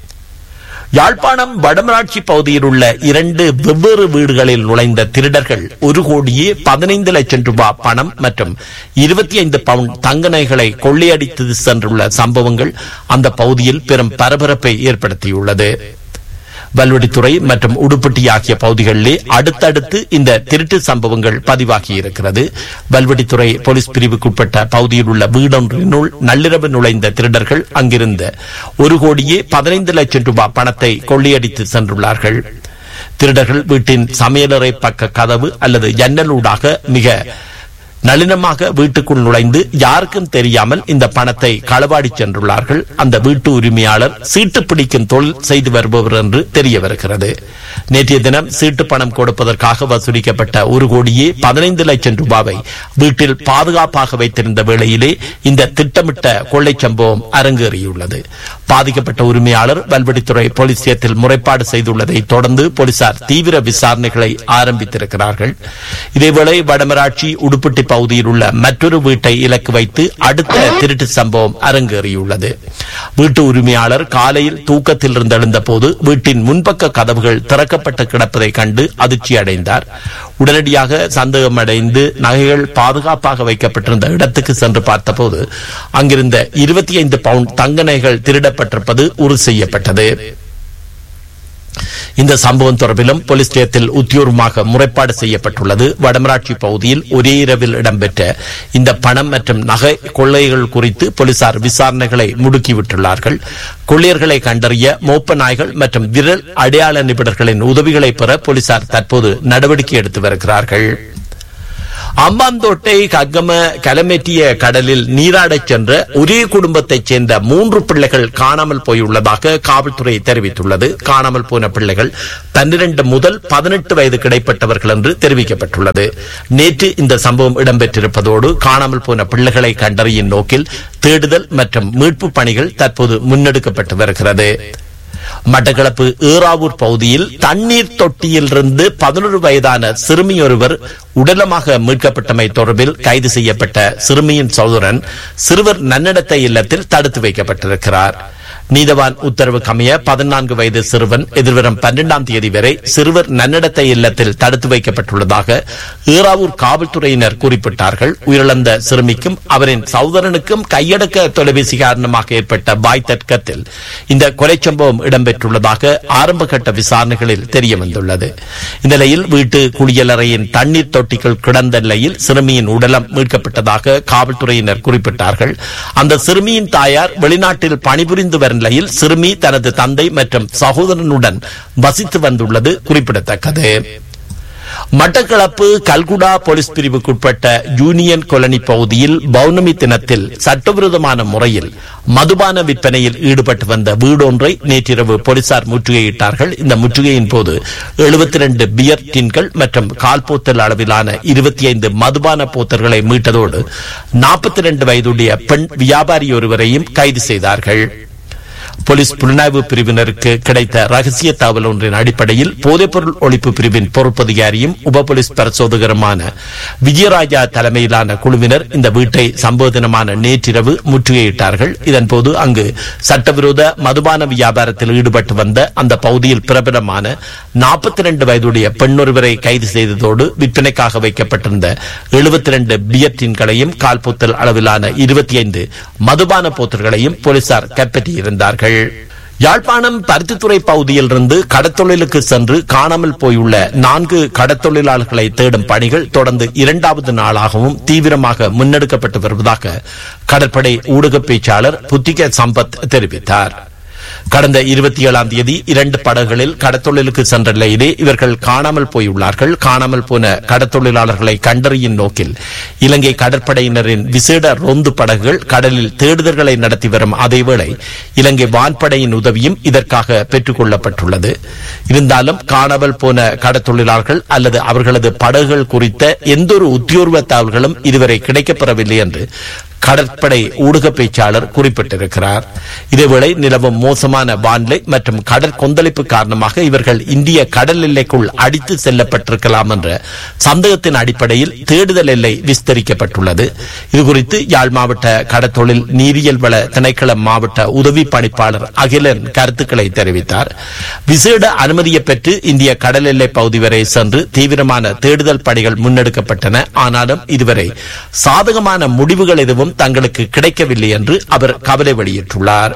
யாழ்ப்பாணம் வடமராட்சி பகுதியில் உள்ள இரண்டு வெவ்வேறு வீடுகளில் நுழைந்த திருடர்கள் ஒரு கோடியே பதினைந்து லட்சம் ரூபாய் பணம் மற்றும் இருபத்தி ஐந்து பவுண்ட் தங்க நகைகளை கொள்ளையடித்து சென்றுள்ள சம்பவங்கள் அந்த பகுதியில் பெரும் பரபரப்பை ஏற்படுத்தியுள்ளது. வல்வெடித்துறை மற்றும் உடுப்பட்டி ஆகிய பகுதிகளிலே அடுத்தடுத்து இந்த திருட்டு சம்பவங்கள் பதிவாகி இருக்கிறது. வல்வெடித்துறை போலீஸ் பிரிவுக்குட்பட்ட பகுதியில் உள்ள வீடொன்றினுள் நள்ளிரவு நுழைந்த திருடர்கள் அங்கிருந்த ஒரு கோடியே பதினைந்து லட்சம் ரூபாய் பணத்தை கொள்ளையடித்து சென்றுள்ளார்கள். திருடர்கள் வீட்டின் சமையலறை பக்க கதவு அல்லது ஜன்னலூடாக மிக நளினமாக வீட்டுக்குள் நுழைந்து யாருக்கும் தெரியாமல் இந்த பணத்தை களவாடி சென்றுள்ளார்கள். அந்த வீட்டு உரிமையாளர் சீட்டு பிடிக்கும் தொழில் செய்து வருபவர் என்று தெரிய வருகிறது. நேற்றைய தினம் சீட்டு பணம் கொடுப்பதற்காக வசூலிக்கப்பட்ட ஒரு கோடியே பதினைந்து லட்சம் ரூபாவை வீட்டில் பாதுகாப்பாக வைத்திருந்த வேளையிலே இந்த திட்டமிட்ட கொள்ளை சம்பவம் அரங்கேறியுள்ளது. பாதிக்கப்பட்ட உரிமையாளர் வல்வெடித்துறை போலீஸ் நிலையத்தில் முறைப்பாடு செய்துள்ளதை தொடர்ந்து போலீசார் தீவிர விசாரணைகளை ஆரம்பித்திருக்கிறார்கள். இதேவேளை வடமராட்சி உடுப்பட்டி பகுதியில் உள்ள மற்றொரு வீட்டை இலக்கு வைத்து அடுத்த திருட்டு சம்பவம் அரங்கேறியுள்ளது. வீட்டு உரிமையாளர் காலையில் தூக்கத்தில் இருந்து எழுந்த போது வீட்டின் முன்பக்க கதவுகள் திறக்கப்பட்டு கிடப்பதை கண்டு அதிர்ச்சி அடைந்தார். உடனடியாக சந்தேகமடைந்து நகைகள் பாதுகாப்பாக வைக்கப்பட்டிருந்த இடத்துக்கு சென்று பார்த்தபோது அங்கிருந்த இருபத்தி ஐந்து பவுண்ட் தங்க நகைகள் திருடப்பட்டிருப்பது உறுதி செய்யப்பட்டது. இந்த சம்பவம் தொடர்பிலும் போலீஸ் நிலையத்தில் உத்தியோகமாக முறைப்பாடு செய்யப்பட்டுள்ளது. வடமராட்சி பகுதியில் ஒரே இரவில் இடம்பெற்ற இந்த பணம் மற்றும் நகை கொள்ளைகள் குறித்து போலீசார் விசாரணைகளை முடுக்கிவிட்டுள்ளார்கள். கொள்ளையர்களை கண்டறிய மோப்ப நாய்கள் மற்றும் விரல் அடையாள நிபுணர்களின் உதவிகளை பெற போலீசார் தற்போது நடவடிக்கை எடுத்து வருகிறார்கள். அம்பாந்தோட்டை கக்கம கலமெட்டிய கடலில் நீராடச் சென்ற ஒரே குடும்பத்தைச் சேர்ந்த மூன்று பிள்ளைகள் காணாமல் போயுள்ளதாக காவல்துறை தெரிவித்துள்ளது. காணாமல் போன பிள்ளைகள் பன்னிரண்டு முதல் பதினெட்டு வயது கிடைப்பட்டவர்கள் என்று தெரிவிக்கப்பட்டுள்ளது. நேற்று இந்த சம்பவம் இடம்பெற்றிருப்பதோடு காணாமல் போன பிள்ளைகளை கண்டறியும் நோக்கில் தேடுதல் மற்றும் மீட்பு பணிகள் தற்போது முன்னெடுக்கப்பட்டு வருகிறது. மட்டக்களப்பு ஏறாவூர் பகுதியில் தண்ணீர் தொட்டியிலிருந்து பதினொரு வயதான சிறுமி ஒருவர் உடலமாக மீட்கப்பட்டமை தொடர்பில் கைது செய்யப்பட்ட சிறுமியின் சகோதரன் சிறுவர் நன்னடத்தை இல்லத்தில் தடுத்து வைக்கப்பட்டிருக்கிறார். நீதவான் உத்தரவு கமைய பதினான்கு வயது சிறுவன் எதிர்வரும் பன்னிரண்டாம் தேதி வரை சிறுவர் நன்னடத்தை இல்லத்தில் தடுத்து வைக்கப்பட்டுள்ளதாக ஏறாவூர் காவல்துறையினர் குறிப்பிட்டார்கள். உயிரிழந்த சிறுமிக்கும் அவரின் சகோதரனுக்கும் கையடக்க தொலைபேசி காரணமாக ஏற்பட்ட பாய் தர்க்கத்தில் இந்த கொலை சம்பவம் இடம்பெற்றுள்ளதாக ஆரம்பகட்ட விசாரணைகளில் தெரிய வந்துள்ளது. இந்த நிலையில் வீட்டு குளியலறையின் தண்ணீர் தொட்டிகள் கிடந்த நிலையில் சிறுமியின் உடலம் மீட்கப்பட்டதாக காவல்துறையினர் குறிப்பிட்டார்கள். அந்த சிறுமியின் தாயார் வெளிநாட்டில் பணிபுரிந்து வரும் நிலையில் சிறுமி தனது தந்தை மற்றும் சகோதரனுடன் வசித்து வந்துள்ளது குறிப்பிடத்தக்கது. மட்டக்களப்பு கல்குடா போலீஸ் பிரிவுக்குட்பட்ட யூனியன் கொலனி பகுதியில் பௌர்ணமி தினத்தில் சட்டவிரோதமான முறையில் மதுபான விற்பனையில் ஈடுபட்டு வந்த வீடொன்றை நேற்றிரவு போலீசார் முற்றுகையிட்டார்கள். இந்த முற்றுகையின் போது எழுபத்தி இரண்டு பியர் டின்கள் மற்றும் கால்போத்தல் அளவிலான இருபத்தி ஐந்து மதுபான போத்தல்களை மீட்டதோடு நாற்பத்தி இரண்டு வயதுடைய பெண் வியாபாரி ஒருவரையும் கைது செய்தார்கள். போலீஸ் புலனாய்வு பிரிவினருக்கு கிடைத்த ரகசிய தகவல் ஒன்றின் அடிப்படையில் போதைப்பொருள் ஒழிப்பு பிரிவின் பொறுப்பதிகாரியும் உப போலீஸ் பரிசோதகருமான விஜயராஜா தலைமையிலான குழுவினர் இந்த வீட்டை சம்பவ தினமான நேற்றிரவு முற்றுகையிட்டார்கள். இதன்போது அங்கு சட்டவிரோத மதுபான வியாபாரத்தில் ஈடுபட்டு வந்த அந்த பகுதியில் பிரபலமான நாற்பத்தி இரண்டு வயதுடைய பெண்ணொருவரை கைது செய்ததோடு விற்பனைக்காக வைக்கப்பட்டிருந்த எழுபத்தி இரண்டு பியர் டின்களையும் கால்போத்தல் அளவிலான இருபத்தி ஐந்து மதுபான போத்தல்களையும் போலீசார் கைப்பற்றியிருந்தார்கள். யாழ்ப்பாணம் பருத்தித்துறை பகுதியில் இருந்து கடத்தொழிலுக்கு சென்று காணாமல் போயுள்ள நான்கு கடத்தொழிலாளர்களை தேடும் பணிகள் தொடர்ந்து இரண்டாவது நாளாகவும் தீவிரமாக முன்னெடுக்கப்பட்டு வருவதாக கடற்படை ஊடக பேச்சாளர் புத்திக சம்பத் தெரிவித்தார். கடந்த இருபத்தி ஏழாம் தேதி இரண்டு படகுகளில் கடத்தொழிலுக்கு சென்ற நிலையிலே இவர்கள் காணாமல் போயுள்ளார்கள். காணாமல் போன கடத்தொழிலாளர்களை கண்டறியும் நோக்கில் இலங்கை கடற்படையினரின் விசேட ரோந்து படகுகள் கடலில் தேடுதல்களை நடத்தி வரும் அதேவேளை இலங்கை வான்படையின் உதவியும் இதற்காக பெற்றுக் கொள்ளப்பட்டுள்ளது. இருந்தாலும் காணாமல் போன கடத்தொழிலாளர்கள் அல்லது அவர்களது படகுகள் குறித்த எந்தொரு உத்தியோர்வ தகவல்களும் இதுவரை கிடைக்கப்பெறவில்லை என்று கடற்படை ஊடக பேச்சாளர் குறிப்பிட்டிருக்கிறார். இதேவேளை நிலவும் மோசமான வானிலை மற்றும் கடல் கொந்தளிப்பு காரணமாக இவர்கள் இந்திய கடல் எல்லைக்குள் அடித்து செல்லப்பட்டிருக்கலாம் என்ற சந்தேகத்தின் அடிப்படையில் தேடுதல் எல்லை விஸ்தரிக்கப்பட்டுள்ளது. இதுகுறித்து யாழ் மாவட்ட கடற்தொழில் நீரியல் வள திணைக்கள மாவட்ட உதவி பணிப்பாளர் அகிலன் கருத்துக்களை தெரிவித்தார். விசேட அனுமதியை பெற்று இந்திய கடல் எல்லை பகுதி வரை சென்று தீவிரமான தேடுதல் பணிகள் முன்னெடுக்கப்பட்டன. ஆனாலும் இதுவரை சாதகமான முடிவுகள் எதுவும் தங்களுக்கு கிடைக்கவில்லை என்று அவர் கவலை வெளியிட்டுள்ளார்.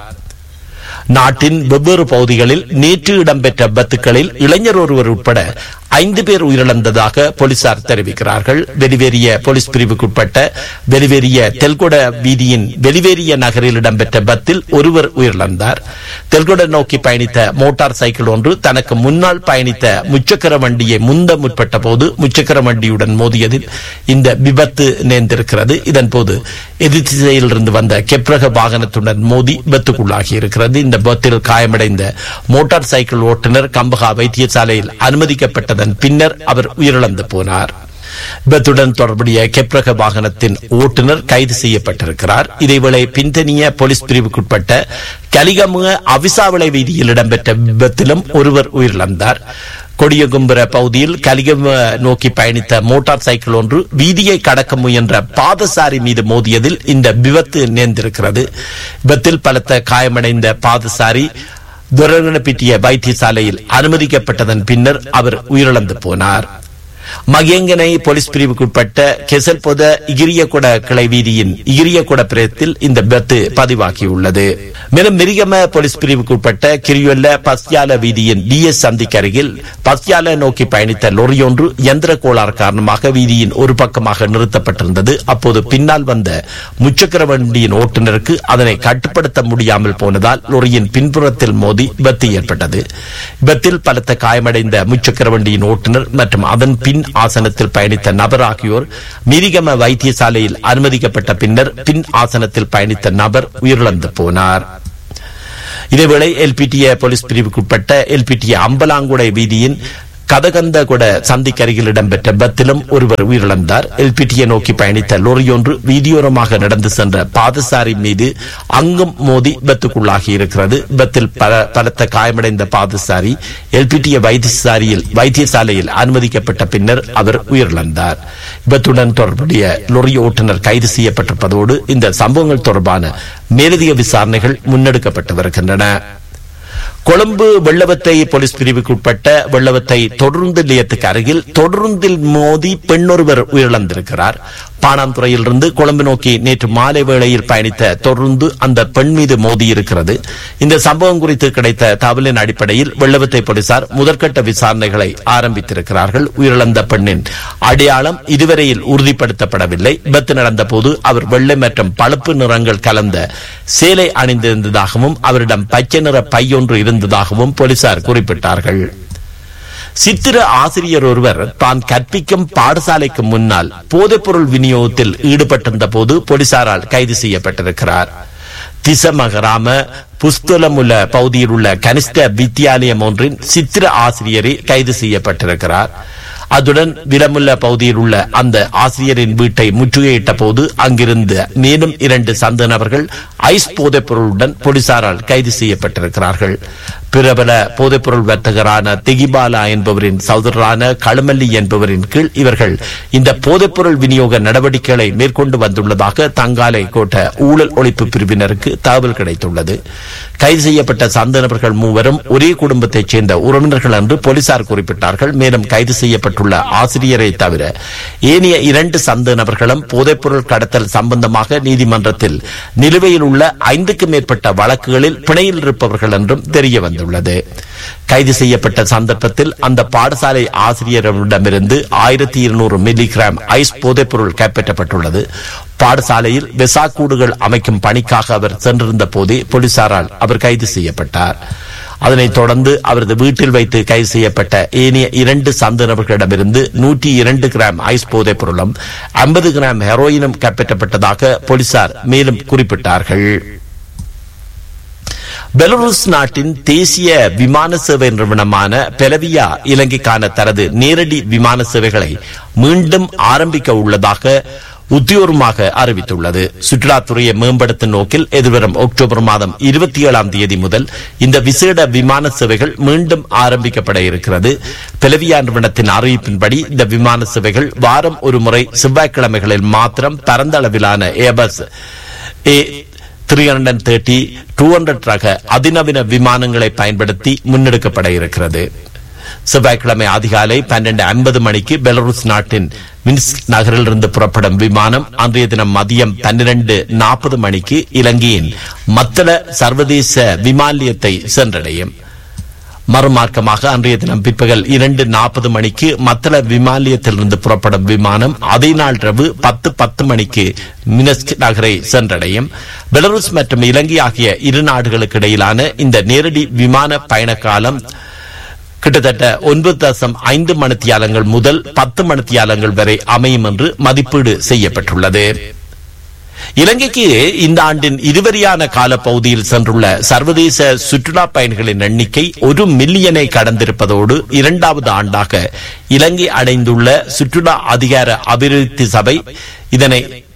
நாட்டின் வெவ்வேறு பகுதிகளில் நேற்று இடம்பெற்ற விபத்துகளில் இளைஞர் ஒருவர் உட்பட ஐந்து பேர் உயிரிழந்ததாக போலீசார் தெரிவிக்கிறார்கள். வெளிவேறிய போலீஸ் பிரிவுக்குட்பட்ட வெளிவேறிய தெல்கொட வீதியின் வெளிவேறிய நகரில் இடம்பெற்ற விபத்தில் ஒருவர் உயிரிழந்தார். தெல்கொட நோக்கி பயணித்த மோட்டார் சைக்கிள் ஒன்று தனக்கு முன்னால் பயணித்த முச்சக்கர வண்டியை முந்த முற்பட்ட போது முச்சக்கர வண்டியுடன் மோதியதில் இந்த விபத்து நேர்ந்திருக்கிறது. இதன்போது எதிர் திசையில் இருந்து வந்த கெப்ரக வாகனத்துடன் மோதி விபத்துக்குள்ளாகி இருக்கிறது. இந்த விபத்தில் காயமடைந்த மோட்டார் சைக்கிள் ஓட்டுநர் கம்பகா வைத்தியசாலையில் அனுமதிக்கப்பட்ட பின்னர் அவர் உயிரிழந்து போனார். விபத்துடன் தொடர்புடைய கெப்ரக வாகனத்தின் ஓட்டுநர் கைது செய்யப்பட்டிருக்கிறார். இதேவேளை பின்தனிய போலீஸ் பிரிவுக்குட்பட்ட கலிகமுக அவிசாவளை வீதியில் இடம்பெற்ற விபத்திலும் ஒருவர் உயிரிழந்தார். கொடியகும்புர பகுதியில் கலிகம் நோக்கி பயணித்த மோட்டார் சைக்கிள் ஒன்று வீதியை கடக்க முயன்ற பாதசாரி மீது மோதியதில் இந்த விபத்து நேர்ந்திருக்கிறது. விபத்தில் பலத்த காயமடைந்த பாதசாரி துரகணப்பிட்டிய வைத்தியசாலையில் அனுமதிக்கப்பட்டதன் பின்னர் அவர் உயிரிழந்து போனார். மகேங்கனை போலீஸ் பிரிவுக்குட்பட்ட கெசல்பொத இகிரியகுட கிளை வீதியின் இகிரியகுட பிரதேசத்தில் இந்த விபத்து பதிவாகியுள்ளது. மேலும் மிரிகம போலீஸ் பிரிவுக்குட்பட்ட கிரியுல்ல பஸ்யால வீதியின் டி எஸ் சந்திக்கு அருகில் பஸ்யால நோக்கி பயணித்த லொரி ஒன்று இயந்திர கோளாறு காரணமாக வீதியின் ஒரு பக்கமாக நிறுத்தப்பட்டிருந்தது. அப்போது பின்னால் வந்த முச்சக்கர வண்டியின் ஓட்டுநருக்கு அதனை கட்டுப்படுத்த முடியாமல் போனதால் லொரியின் பின்புறத்தில் மோதி விபத்து ஏற்பட்டது. விபத்தில் பலத்த காயமடைந்த முச்சக்கர வண்டியின் ஓட்டுநர் மற்றும் அதன் பின் ஆசனத்தில் பயணித்த நபர் ஆகியோர் மிரிகம வைத்தியசாலையில் அனுமதிக்கப்பட்ட பின்னர் பின் ஆசனத்தில் பயணித்த நபர் உயிரிழந்து போனார். இதேவேளை எல்பிடிஏ போலீஸ் பிரிவுக்குட்பட்ட எல்பிடிஏ அம்பலாங்குடை வீதியின் கதகந்தகுட சந்திக்கு அருகில் இடம்பெற்ற விபத்திலும் ஒருவர் உயிரிழந்தார். எல்பிடியை நோக்கி பயணித்த லொரியொன்று வீதியோரமாக நடந்து சென்ற பாதசாரி மீது அங்கும் மோதி விபத்துக்குள்ளாகி இருக்கிறது. விபத்தில் பலத்த காயமடைந்த பாதசாரி எல்பிடிஏ வைத்தியசாலையில் வைத்தியசாலையில் அனுமதிக்கப்பட்ட பின்னர் அவர் உயிரிழந்தார். விபத்துடன் தொடர்புடைய லொரி ஓட்டுநர் கைது செய்யப்பட்டிருப்பதோடு இந்த சம்பவங்கள் தொடர்பான மேலதிக விசாரணைகள் முன்னெடுக்கப்பட்டு வருகின்றன. கொழும்பு வெள்ளவத்தை போலீஸ் பிரிவுக்குட்பட்ட வெள்ளவத்தை தொடருந்து நிலையத்துக்கு அருகில் தொடருந்தில் மோதி பெண்ணொருவர் உயிரிழந்திருக்கிறார். பாணாந்துறையிலிருந்து கொழும்பு நோக்கி நேற்று மாலை வேளையில் பயணித்த தொடர்ந்து அந்த பெண் மீது மோதியிருக்கிறது. இந்த சம்பவம் குறித்து கிடைத்த தகவலின் அடிப்படையில் வெள்ளவத்தை போலீசார் முதற்கட்ட விசாரணைகளை ஆரம்பித்திருக்கிறார்கள். உயிரிழந்த பெண்ணின் அடையாளம் இதுவரையில் உறுதிப்படுத்தப்படவில்லை. விபத்து நடந்த போது அவர் வெள்ளை மற்றும் பழுப்பு நிறங்கள் கலந்த சேலை அணிந்திருந்ததாகவும் அவரிடம் பச்சை நிற பையொன்று இருந்ததாகவும் போலீசார் குறிப்பிட்டார்கள். சித்திர ஆசிரியர் ஒருவர் தான் கற்பிக்கும் பாடசாலைக்கு முன்னால் போதைப்பொருள் விநியோகத்தில் ஈடுபட்டிருந்த போது போலீசாரால் கைது செய்யப்பட்டிருக்கிறார். திசமகராம புஸ்தலமுள்ள பகுதியில் உள்ள கனிஷ்ட வித்தியாலயம் ஒன்றின் சித்திர ஆசிரியரை கைது செய்யப்பட்டிருக்கிறார். அதுடன் விலமுள்ள பகுதியில் உள்ள அந்த ஆசிரியரின் வீட்டை முற்றுகையிட்ட போது அங்கிருந்த மேலும் இரண்டு சந்த நபர்கள் ஐஸ் போதைப் பொருளுடன் போலீசாரால் கைது செய்யப்பட்டிருக்கிறார்கள். பிரபல போதைப்பொருள் வர்த்தகரான திகிபாலா என்பவரின் சகோதரரான களுமல்லி என்பவரின் கீழ் இவர்கள் இந்த போதைப்பொருள் விநியோக நடவடிக்கைகளை மேற்கொண்டு வந்துள்ளதாக தங்காலை கோட்ட ஊழல் ஒழிப்பு பிரிவினருக்கு தகவல் கிடைத்துள்ளது. கைது செய்யப்பட்ட சந்த நபர்கள் மூவரும் ஒரே குடும்பத்தைச் சேர்ந்த உறவினர்கள் என்று போலீசார் குறிப்பிட்டார்கள். மேலும் கைது செய்யப்பட்டுள்ள ஆசிரியரை தவிர ஏனைய இரண்டு சந்த நபர்களும் போதைப்பொருள் கடத்தல் சம்பந்தமாக நீதிமன்றத்தில் நிலுவையில் உள்ள ஐந்துக்கும் மேற்பட்ட வழக்குகளில் பிணையில் இருப்பவர்கள் என்றும் தெரிய வந்துள்ளது. கைது செய்யப்பட்ட சந்தர்ப்பத்தில் அந்த பாடசாலை ஆசிரியரிடமிருந்து ஆயிரத்தி இருநூறு மில்லிகிராம் ஐஸ் போதைப்பொருள் கைப்பற்றப்பட்டுள்ளது. பாடசாலையில் வெசாக்கூடுகள் அமைக்கும் பணிக்காக அவர் சென்றிருந்த போதே போலீசாரால் அவர் கைது செய்யப்பட்டார். அதனைத் தொடர்ந்து அவரது வீட்டில் வைத்து கைது செய்யப்பட்ட ஏனைய இரண்டு சந்த நபர்களிடமிருந்து நூற்றி இரண்டு கிராம் ஐஸ் போதைப் பொருளும் ஐம்பது கிராம் ஹெரோயினும் கைப்பற்றப்பட்டதாக போலீசார் மேலும் குறிப்பிட்டார்கள். பெலருஸ் நாட்டின் தேசிய விமான சேவை நிறுவனமான பெலவியா இலங்கைக்கான தனது நேரடி விமான சேவைகளை மீண்டும் ஆரம்பிக்க உள்ளதாக உத்தியோகமாக அறிவித்துள்ளது. சுற்றுலாத்துறையை மேம்படுத்தும் நோக்கில் எதிர்வரும் அக்டோபர் மாதம் இருபத்தி ஏழாம் தேதி முதல் இந்த விசேட விமான சேவைகள் மீண்டும் ஆரம்பிக்கப்பட இருக்கிறது. பெலவியா நிறுவனத்தின் அறிவிப்பின்படி இந்த விமான சேவைகள் வாரம் ஒரு முறை செவ்வாய்க்கிழமைகளில் மாத்திரம் பரந்த அளவிலான ஏபஸ் A three hundred thirty two hundred ரக அதிநவீன விமானங்களை பயன்படுத்தி முன்னெடுக்கப்பட இருக்கிறது. செவ்வாய்க்கிழமை அதிகாலை பன்னெண்டு ஐம்பது மணிக்கு பெலருஸ் நாட்டின் மின்ஸ்க் நகரிலிருந்து புறப்படும் விமானம் அன்றைய தினம் மதியம் பன்னிரண்டு நாற்பது மணிக்கு இலங்கையின் மத்தள சர்வதேச விமான நிலையத்தை சென்றடையும். மறுமார்க்கமாக அன்றைய தினம் பிற்பகல் இரண்டு நாற்பது மணிக்கு மத்தள விமான நிலையத்திலிருந்து புறப்படும் விமானம் அதே நாள் இரவு பத்து பத்து மணிக்கு மின்ஸ்க் நகரை சென்றடையும். பெலருஸ் மற்றும் இலங்கை ஆகிய இரு நாடுகளுக்கு இடையிலான இந்த நேரடி விமான பயண காலம் கிட்டத்தட்ட ஒன்பது தசம் ஐந்து மணித்தியாலங்கள் முதல் பத்து மணித்தியாலங்கள் வரை அமையும் என்று மதிப்பீடு செய்யப்பட்டுள்ளது. இலங்கைக்கு இந்த ஆண்டின் இருவரியான காலப்பகுதியில் சென்றுள்ள சர்வதேச சுற்றுலா பயணிகளின் எண்ணிக்கை ஒரு மில்லியனை கடந்திருப்பதோடு இரண்டாவது ஆண்டாக இலங்கை அடைந்துள்ள சுற்றுலா அதிகார அபிவிருத்தி சபை இதனை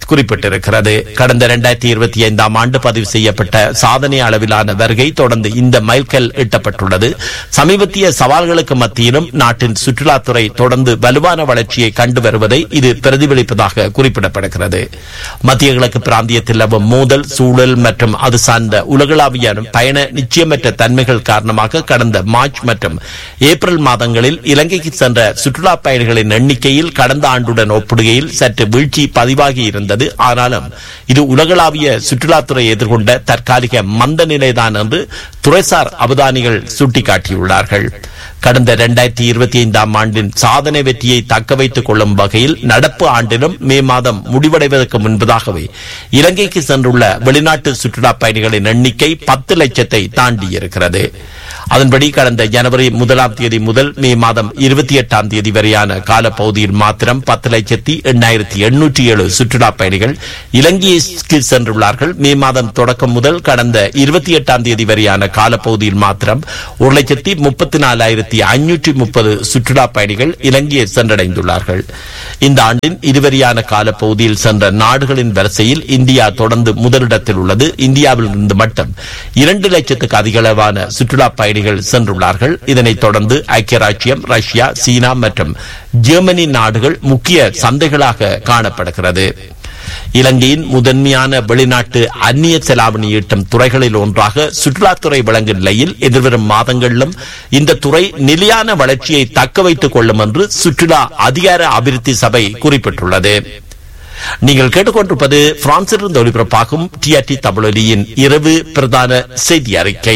குறிப்பிட்டிருக்கிறது. கடந்த இரண்டாயிரத்தி இருபத்தி ஐந்தாம் ஆண்டு பதிவு செய்யப்பட்ட சாதனை அளவிலான வருகை தொடர்ந்து இந்த மைல்கல் எட்டப்பட்டுள்ளது. சமீபத்திய சவால்களுக்கு மத்தியிலும் நாட்டின் சுற்றுலாத்துறை தொடர்ந்து வலுவான வளர்ச்சியை கண்டு வருவதை இது பிரதிபலிப்பதாக குறிப்பிடப்படுகிறது. மத்திய கிழக்கு பிராந்தியத்தில் நிலவும் மோதல் சூழல் மற்றும் அது சார்ந்த உலகளாவிய பயண நிச்சயமற்ற தன்மைகள் காரணமாக கடந்த மார்ச் மற்றும் ஏப்ரல் மாதங்களில் இலங்கைக்கு சென்ற சுற்றுலா பயணிகளின் எண்ணிக்கையில் கடந்த ஆண்டுடன் ஒப்பிடுகையில் சற்று வீழ்ச்சி பதிவாகி இருந்தது. ஆனாலும் இது உலகளாவிய சுற்றுலாத்துறை எதிர்கொண்ட தற்காலிக மந்த நிலைதான் என்று துறைசார் அவதானிகள் சுட்டிக்காட்டியுள்ளார்கள். கடந்த இரண்டாயிரத்தி இருபத்தி ஐந்தாம் ஆண்டின் சாதனை வெற்றியை தக்க வைத்துக் கொள்ளும் வகையில் நடப்பு ஆண்டிலும் மே மாதம் முடிவடைவதற்கு முன்பதாகவே இலங்கைக்கு சென்றுள்ள வெளிநாட்டு சுற்றுலா பயணிகளின் எண்ணிக்கை பத்து லட்சத்தை தாண்டியிருக்கிறது. அதன்படி கடந்த ஜனவரி முதலாம் தேதி முதல் மே மாதம் இருபத்தி எட்டாம் தேதி வரையான காலப்பகுதியில் மாத்திரம் பத்து லட்சத்தி எண்ணாயிரத்தி எண்ணூற்றி ஏழு சுற்றுலா பயணிகள் இலங்கைக்கு சென்றுள்ளார்கள். மே மாதம் தொடக்கம் முதல் கடந்த இருபத்தி எட்டாம் தேதி வரையான காலப்பகுதியில் மாத்திரம் ஒரு லட்சத்தி முப்பத்தி நாலாயிரத்தி ஐநூற்றி முப்பது சுற்றுலா பயணிகள் இலங்கையை சென்றடைந்துள்ளார்கள். இந்த ஆண்டின் இதுவரையான காலப்பகுதியில் சென்ற நாடுகளின் வரிசையில் இந்தியா தொடர்ந்து முதலிடத்தில் உள்ளது. இந்தியாவில் இருந்து மட்டும் இரண்டு லட்சத்துக்கு அதிகளவான சுற்றுலா பயணிகள் சென்றுள்ளார்கள். இதனைத் தொடர்ந்து ஐக்கிய ராச்சியம், ரஷ்யா, சீனா மற்றும் ஜெர்மனி நாடுகள் முக்கிய சந்தைகளாக காணப்படுகிறது. இலங்கையின் முதன்மையான வெளிநாட்டு அந்நிய செலாவணி ஈட்டும் துறைகளில் ஒன்றாக சுற்றுலாத்துறை விளங்கும் நிலையில் எதிர்வரும் மாதங்களிலும் இந்த துறை நிலையான வளர்ச்சியை தக்க வைத்துக் கொள்ளும் என்று சுற்றுலா அதிகார அபிவிருத்தி சபை குறிப்பிட்டுள்ளது. நீங்கள் கேட்டுக்கொண்டிருப்பது பிரான்சிலிருந்து ஒலிபரப்பாகும் டிஆர்டி தமிழொலியின் இரவு பிரதான செய்தி அறிக்கை.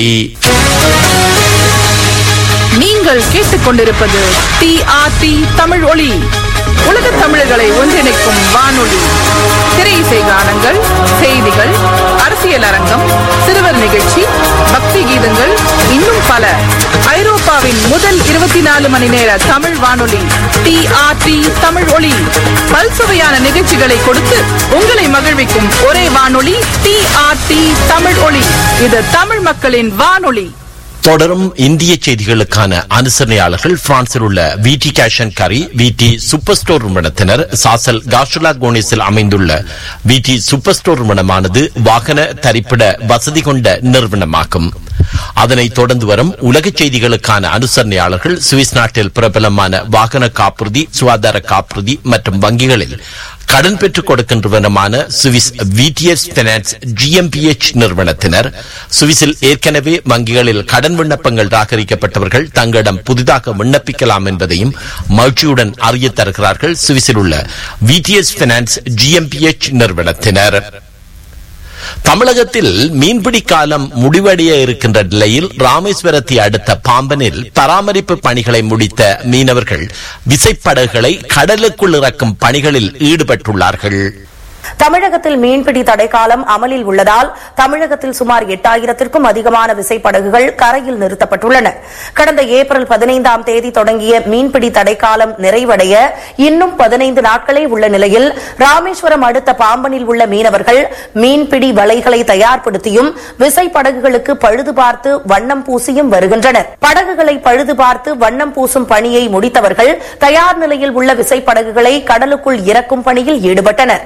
நீங்கள் கேட்டுக்கொண்டிருப்பது டிஆர்டி தமிழ் ஒலி, உலக தமிழர்களை ஒன்றிணைக்கும் வானொலி. திரை இசை கானங்கள், செய்திகள், அரசியல் அரங்கம், சிறுவர் நிகழ்ச்சி, பக்தி கீதங்கள், இன்னும் பல. ஐரோப்பாவின் முதல் இருபத்தி நாலு மணி நேர தமிழ் வானொலி டிஆர்டி தமிழ் ஒலி. பல்சுவையான நிகழ்ச்சிகளை கொடுத்து உங்களை மகிழ்விக்கும் ஒரே வானொலி டிஆர்டி தமிழ் ஒலி. இது தமிழ் மக்களின் வானொலி. தொடரும் இந்திய செய்திகளுக்கான அனுசரணையாளர்கள் பிரான்சில் உள்ள விடி கேஷ் அண்ட் கரி, விடி சூப்பர் ஸ்டோர் நிறுவனத்தினர். சாசல் காஷுலா கோனிஸில் அமைந்துள்ள விடி சூப்பர் ஸ்டோர் நிறுவனமானது வாகன தரிப்பிட வசதி கொண்ட நிறுவனமாகும். அதனைத் தொடர்ந்து வரும் உலக செய்திகளுக்கான அனுசரணையாளர்கள் சுவிஸ் நாட்டில் பிரபலமான வாகன காப்புறுதி, சுகாதார காப்புறுதி மற்றும் வங்கிகளில் கடன் பெற்றுக் கொடுக்கின்றவனமான சுவிஸ் விடிஎஸ் பைனான்ஸ் ஜிஎம்பிஎச் நிறுவனத்தினர். சுவிஸில் ஏற்கனவே வங்கிகளில் கடன் விண்ணப்பங்கள் ராகரிக்கப்பட்டவர்கள் தங்களிடம் புதிதாக விண்ணப்பிக்கலாம் என்பதையும் மகிழ்ச்சியுடன் அறிய தருகிறார்கள் சுவிஸில் உள்ள விடிஎஸ் பைனான்ஸ் ஜிஎம்பிஎச் நிறுவனத்தினர். தமிழகத்தில் மீன்பிடி காலம் முடிவடைய இருக்கின்ற நிலையில் ராமேஸ்வரத்தை அடுத்த பாம்பனில் பராமரிப்பு பணிகளை முடித்த மீனவர்கள் விசைப்படகுகளை கடலுக்குள் இறக்கும் பணிகளில் ஈடுபட்டுள்ளார்கள். தமிழகத்தில் மீன்பிடி தடைக்காலம் அமலில் உள்ளதால் தமிழகத்தில் சுமார் எட்டாயிரத்திற்கும் அதிகமான விசைப்படகுகள் கரையில் நிறுத்தப்பட்டுள்ளன. கடந்த ஏப்ரல் பதினைந்தாம் தேதி தொடங்கிய மீன்பிடி தடைக்காலம் நிறைவடைய இன்னும் பதினைந்து நாட்களே உள்ள நிலையில் ராமேஸ்வரம் அடுத்த பாம்பனில் உள்ள மீனவர்கள் மீன்பிடி வலைகளை தயார்படுத்தியும் விசைப்படகுகளுக்கு பழுது பார்த்து வண்ணம் பூசியும் வருகின்றனர். படகுகளை பழுது பார்த்து வண்ணம் பூசும் பணியை முடித்தவர்கள் தயார் நிலையில் உள்ள விசைப்படகுகளை கடலுக்குள் இறக்கும் பணியில் ஈடுபட்டனர்.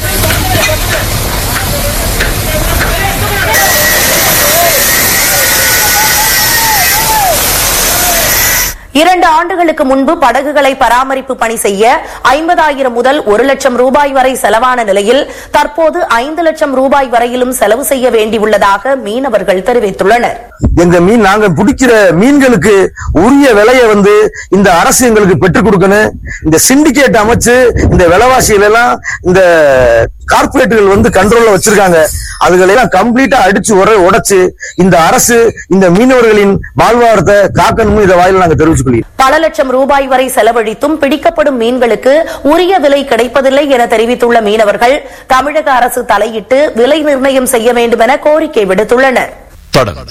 இரண்டு ஆண்டுகளுக்கு முன்பு படகுகளை பராமரிப்பு பணி செய்ய ஐம்பதாயிரம் முதல் ஒரு லட்சம் ரூபாய் வரை செலவான நிலையில் தற்போது ஐந்து லட்சம் ரூபாய் வரையிலும் செலவு செய்ய வேண்டியுள்ளதாக மீனவர்கள் தெரிவித்துள்ளனர். எங்க மீன் நாங்க பிடிக்கிற மீன்களுக்கு உரிய விலையை வந்து இந்த அரசு எங்களுக்கு பெற்றுக் கொடுக்கணும். இந்த சிண்டிகேட் அமைச்சு இந்த விலைவாசிகள் எல்லாம் இந்த கார்பரேட்டுகள் வந்து கண்ட்ரோல்ல வச்சிருக்காங்க. அதுகளெல்லாம் கம்ப்ளீட்டா அடிச்சு உடைச்சு இந்த அரசு இந்த மீனவர்களின் வாழ்வாதாரத்தை காக்கணும். இதை வாயில நாங்க தெரிவிச்சுக்கொள்கிறோம். பல லட்சம் ரூபாய் வரை செலவழித்தும் பிடிக்கப்படும் மீன்களுக்கு உரிய விலை கிடைப்பதில்லை என தெரிவித்துள்ள மீனவர்கள் தமிழக அரசு தலையிட்டு விலை நிர்ணயம் செய்ய வேண்டும் என கோரிக்கை விடுத்துள்ளனர். தொடர்ந்து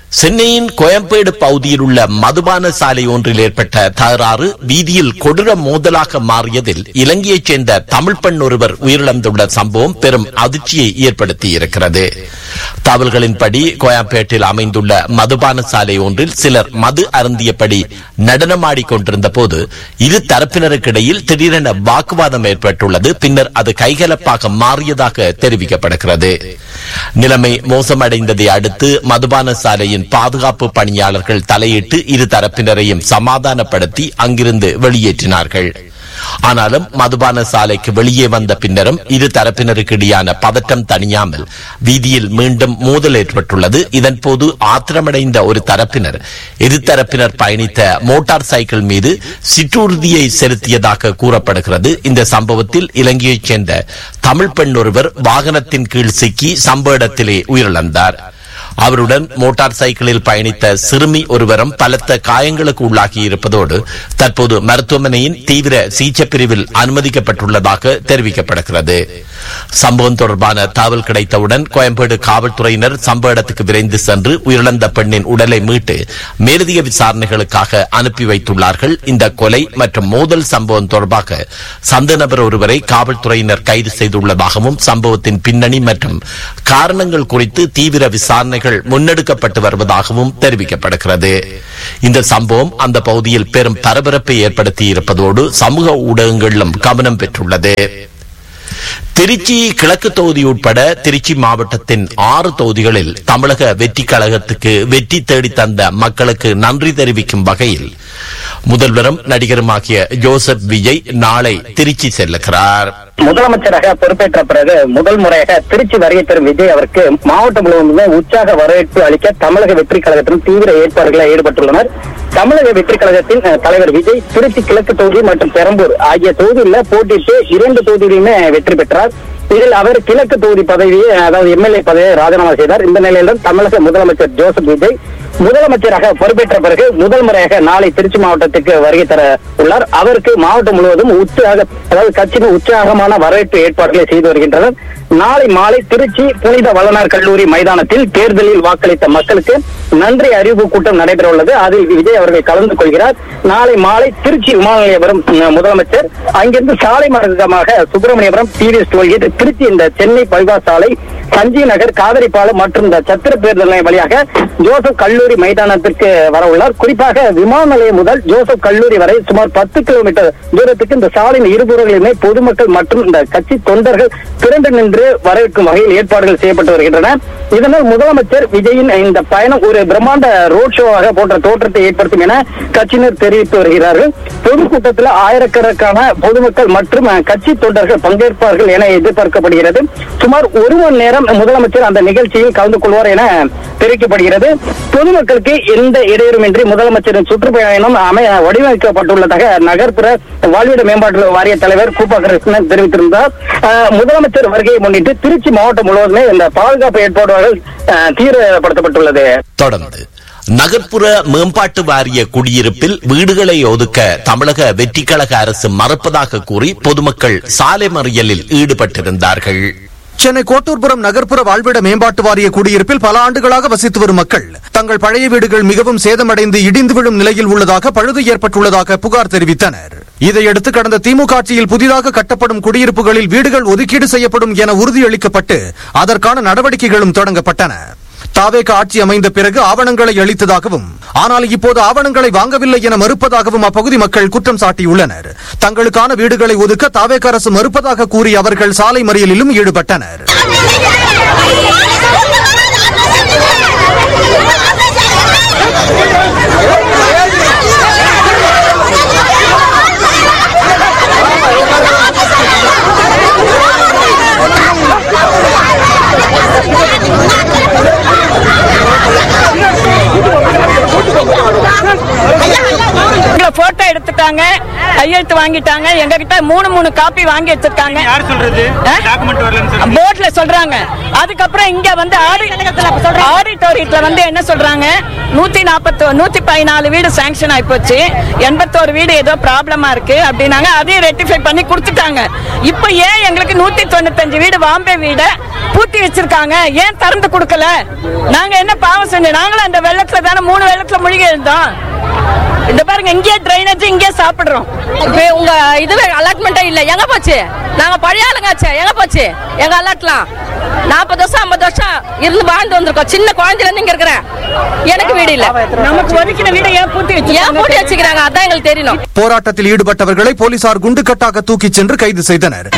சென்னையின் கோயம்பேடு பகுதியில் உள்ள மதுபான சாலை ஒன்றில் ஏற்பட்ட தகராறு வீதியில் கொடூர மோதலாக மாறியதில் இலங்கையைச் சேர்ந்த தமிழ் பெண் ஒருவர் உயிரிழந்துள்ள சம்பவம் பெரும் அதிர்ச்சியை ஏற்படுத்தியிருக்கிறது. தகவல்களின்படி கோயம்பேட்டில் அமைந்துள்ள மதுபான சாலை ஒன்றில் சிலர் மது அருந்தியபடி நடனமாடிக் கொண்டிருந்த போது இரு தரப்பினருக்கிடையில் திடீரென வாக்குவாதம் ஏற்பட்டுள்ளது. பின்னர் அது கைகலப்பாக மாறியதாக தெரிவிக்கப்படுகிறது. நிலைமை மோசமடைந்ததை அடுத்து மதுபான சாலையின் பாதுகாப்பு பணியாளர்கள் தலையிட்டு இரு தரப்பினரையும் சமாதானப்படுத்தி அங்கிருந்து வெளியேற்றினார்கள். ஆனாலும் மதுபான சாலைக்கு வெளியே வந்த பின்னரும் இரு தரப்பினருக்கு இடையான பதட்டம் தணியாமல் வீதியில் மீண்டும் மோதல் ஏற்பட்டுள்ளது. இதன் போது ஆத்திரமடைந்த ஒரு தரப்பினர் இரு தரப்பினர் பயணித்த மோட்டார் சைக்கிள் மீது சிற்றுறுதியை செலுத்தியதாக கூறப்படுகிறது. இந்த சம்பவத்தில் இலங்கையைச் சேர்ந்த தமிழ் பெண் ஒருவர் வாகனத்தின் கீழ் சிக்கி சம்பவ இடத்திலே உயிரிழந்தார். அவருடன் மோட்டார் சைக்கிளில் பயணித்த சிறுமி ஒருவரும் பலத்த காயங்களுக்கு உள்ளாகி இருப்பதோடு தற்போது மருத்துவமனையின் தீவிர சிகிச்சை பிரிவில் அனுமதிக்கப்பட்டுள்ளதாக தெரிவிக்கப்படுகிறது. சம்பவம் தொடர்பான தகவல் கிடைத்தவுடன் கோயம்பேடு காவல்துறையினர் சம்பவ இடத்துக்கு விரைந்து சென்று உயிரிழந்த பெண்ணின் உடலை மீட்டு மேலதிக விசாரணைகளுக்காக அனுப்பி வைத்துள்ளார்கள். இந்த கொலை மற்றும் மோதல் சம்பவம் தொடர்பாக சந்தேக நபர் ஒருவரை காவல்துறையினர் கைது செய்துள்ளதாகவும் சம்பவத்தின் பின்னணி மற்றும் காரணங்கள் குறித்து தீவிர விசாரணைகள் முன்னெடுக்கப்பட்டு வருவதாகவும் தெரிவிக்கப்படுகிறது. இந்த சம்பவம் அந்த பகுதியில் பெரும் பரபரப்பை ஏற்படுத்தி இருப்பதோடு சமூக ஊடகங்களிலும் கவனம் பெற்றுள்ளது. திருச்சி கிழக்கு தொகுதி உட்பட திருச்சி மாவட்டத்தின் ஆறு தொகுதிகளில் தமிழக வெற்றி கழகத்துக்கு வெற்றி தேடி தந்த மக்களுக்கு நன்றி தெரிவிக்கும் வகையில் முதல்வரும் நடிகருமாகிய ஜோசப் விஜய் நாளை திருச்சி செல்லுகிறார். முதலமைச்சராக பொறுப்பேற்ற பிறகு முதல் முறையாக திருச்சி வருகை தரும் விஜய் அவருக்கு மாவட்டம் முழுவதுமே உற்சாக வரவேற்பு அளிக்க தமிழக வெற்றி கழகத்தின் தீவிர ஏற்பாடுகளில் ஈடுபட்டுள்ளனர். தமிழக வெற்றி கழகத்தின் தலைவர் விஜய் திருச்சி கிழக்கு தொகுதி மற்றும் பெரம்பூர் ஆகிய தொகுதிகளில் போட்டியிட்டு இரண்டு தொகுதியிலுமே வெற்றி பெற்றார். இதில் அவர் கிழக்கு தொகுதி பதவியை அதாவது எம்எல்ஏ பதவியை ராஜினாமா செய்தார். இந்த நிலையில்தான் தமிழக முதலமைச்சர் ஜோசப் விஜய் முதலமைச்சராக பொறுப்பேற்ற பிறகு முதல் முறையாக நாளை திருச்சி மாவட்டத்துக்கு வருகை தர உள்ளார். அவருக்கு மாவட்டம் முழுவதும் உற்சாக அதாவது கட்சியின் உற்சாகமான வரவேற்பு ஏற்பாடுகளை செய்து வருகின்றனர். நாளை மாலை திருச்சி புனித வள்ளலார் கல்லூரி மைதானத்தில் தேர்தலில் வாக்களித்த மக்களுக்கு நன்றி அறிவிப்பு கூட்டம் நடைபெற உள்ளது. அதில் விஜய் அவர்கள் கலந்து கொள்கிறார். நாளை மாலை திருச்சி விமான நிலையம் வரும் முதலமைச்சர் அங்கிருந்து சாலை மார்க்கமாக சுப்பிரமணியபுரம் டிவிஎஸ் டோல்கேட் திருச்சி இந்த சென்னை பைபாஸ் சாலை சஞ்சய் நகர் காவிரிப்பாலம் மற்றும் இந்த சத்திர பேருந்து நிலையம் வழியாக ஜோசப் கல்லூரி மைதானத்திற்கு வர உள்ளார். குறிப்பாக விமான நிலையம் முதல் ஜோசப் கல்லூரி வரை சுமார் பத்து கிலோமீட்டர் தூரத்துக்கு இந்த சாலையின் இருபுறங்களிலுமே பொதுமக்கள் மற்றும் இந்த கட்சி தொண்டர்கள் திரண்டு நின்று வரவேற்கும் வகையில் ஏற்பாடுகள் செய்யப்பட்டு வருகின்றன. இதனால் முதலமைச்சர் விஜயின் இந்த பயணம் ஒரு பிரம்மாண்ட ரோட் ஷோவாக போன்ற தோற்றத்தை ஏற்படுத்தும் என கட்சியினர் தெரிவித்து வருகிறார்கள். பொதுக்கூட்டத்தில் ஆயிரக்கணக்கான பொதுமக்கள் மற்றும் கட்சி தொண்டர்கள் பங்கேற்பார்கள் என எதிர்பார்க்கப்படுகிறது. சுமார் ஒரு மணி நேரம் முதலமைச்சர் அந்த நிகழ்ச்சியில் கலந்து கொள்வார் என தெரிவிக்கப்படுகிறது. பொதுமக்களுக்கு எந்த இடையூறுமின்றி முதலமைச்சரின் சுற்றுப்பயணம் அமைய வடிவமைக்கப்பட்டுள்ளதாக நகர்ப்புற வாழ்விட மேம்பாட்டு வாரிய தலைவர் கூப்பா கிருஷ்ணன் தெரிவித்திருந்தார். முதலமைச்சர் வருகையை முன்னிட்டு திருச்சி மாவட்டம் முழுவதுமே இந்த பாதுகாப்பு ஏற்பாடுகள் தீவிரப்படுத்தப்பட்டுள்ளது. தொடர்ந்து நகர்ப்புற மேம்பாட்டு வாரிய குடியிருப்பில் வீடுகளை ஒதுக்க தமிழக வெற்றி கழக அரசு மறுப்பதாக கூறி பொதுமக்கள் சாலை மறியலில் ஈடுபட்டிருந்தார்கள். சென்னை கோட்டூர்புரம் நகர்ப்புற வாழ்விட மேம்பாட்டு வாரிய குடியிருப்பில் பல ஆண்டுகளாக வசித்து வரும் மக்கள் தங்கள் பழைய வீடுகள் மிகவும் சேதமடைந்து இடிந்து விழும் நிலையில் உள்ளதாக பழுது ஏற்பட்டுள்ளதாக புகார் தெரிவித்தனர். இதையடுத்து கடந்த திமுக ஆட்சியில் புதிதாக கட்டப்படும் குடியிருப்புகளில் வீடுகள் ஒதுக்கீடு செய்யப்படும் என உறுதியளிக்கப்பட்டு அதற்கான நடவடிக்கைகளும் தொடங்கப்பட்டன. தாவேக ஆட்சி அமைந்த பிறகு ஆவணங்களை அளித்ததாகவும் ஆனால் இப்போது ஆவணங்களை வாங்கவில்லை என மறுப்பதாகவும் அப்பகுதி மக்கள் குற்றம் சாட்டியுள்ளனர். தங்களுக்கான வீடுகளை ஒதுக்க தாவேக அரசு மறுப்பதாக கூறி அவர்கள் சாலை மறியலிலும் ஈடுபட்டனர். போட்டோ எடுத்துட்டாங்க. கையெழுத்து வாங்கிட்டாங்க. எங்க கிட்ட மூணு மூணு காப்பி வாங்கி வச்சிருக்காங்க. யார் சொல்றது? டாக்குமெண்ட் வரலன்னு சொல்றாங்க. போர்ட்ல சொல்றாங்க. அதுக்கப்புறம் இங்க வந்து ஆடிட்டோரியத்துல வந்து என்ன சொல்றாங்க, நூத்தி நாற்பத்தி நூத்தி பதினாலு வீடு சாங்ஷன் ஆகி போச்சு, எண்பத்தோரு வீடு ஏதோ ப்ராப்ளமா இருக்கு அப்படின்னாங்க. அதையும் ரெட்டிஃபை பண்ணி கொடுத்துட்டாங்க. இப்ப ஏன் எங்களுக்கு நூத்தி தொண்ணூத்தஞ்சு வீடு வாம்பே வீட பூட்டி வச்சிருக்காங்க, ஏன் திறந்து கொடுக்கல? நாங்க என்ன பாவம் செஞ்சோம்? நாங்களும் அந்த வெள்ளத்துல தானே மூணு வெள்ளத்துல மூழ்கி இருந்தோம். இந்த பாருங்க, இங்கே டிரைனேஜ், இங்கே சாப்பிடுறோம். உங்க இதுவே அலாட்மெண்டே இல்ல, எங்க போச்சு? நாங்க பழைய ஆளுங்காச்சே, எங்க போச்சு எங்க அலாட்லாம்? நாற்பது வருஷம் ஐம்பது வருஷம் இருந்து வாழ்ந்து வந்திருக்கோம். சின்ன குழந்தைல இருந்து இங்க இருக்கிறேன். எனக்கு வீடு இல்ல. நமக்கு ஒதுக்கின வீடு ஏன் பூட்டி வச்சு ஏன் பூட்டி வச்சுக்கிறாங்க? அதான் எங்களுக்கு தெரியணும். போராட்டத்தில் ஈடுபட்டவர்களை போலீசார் குண்டுக்கட்டாக தூக்கிச் சென்று கைது செய்தனர்.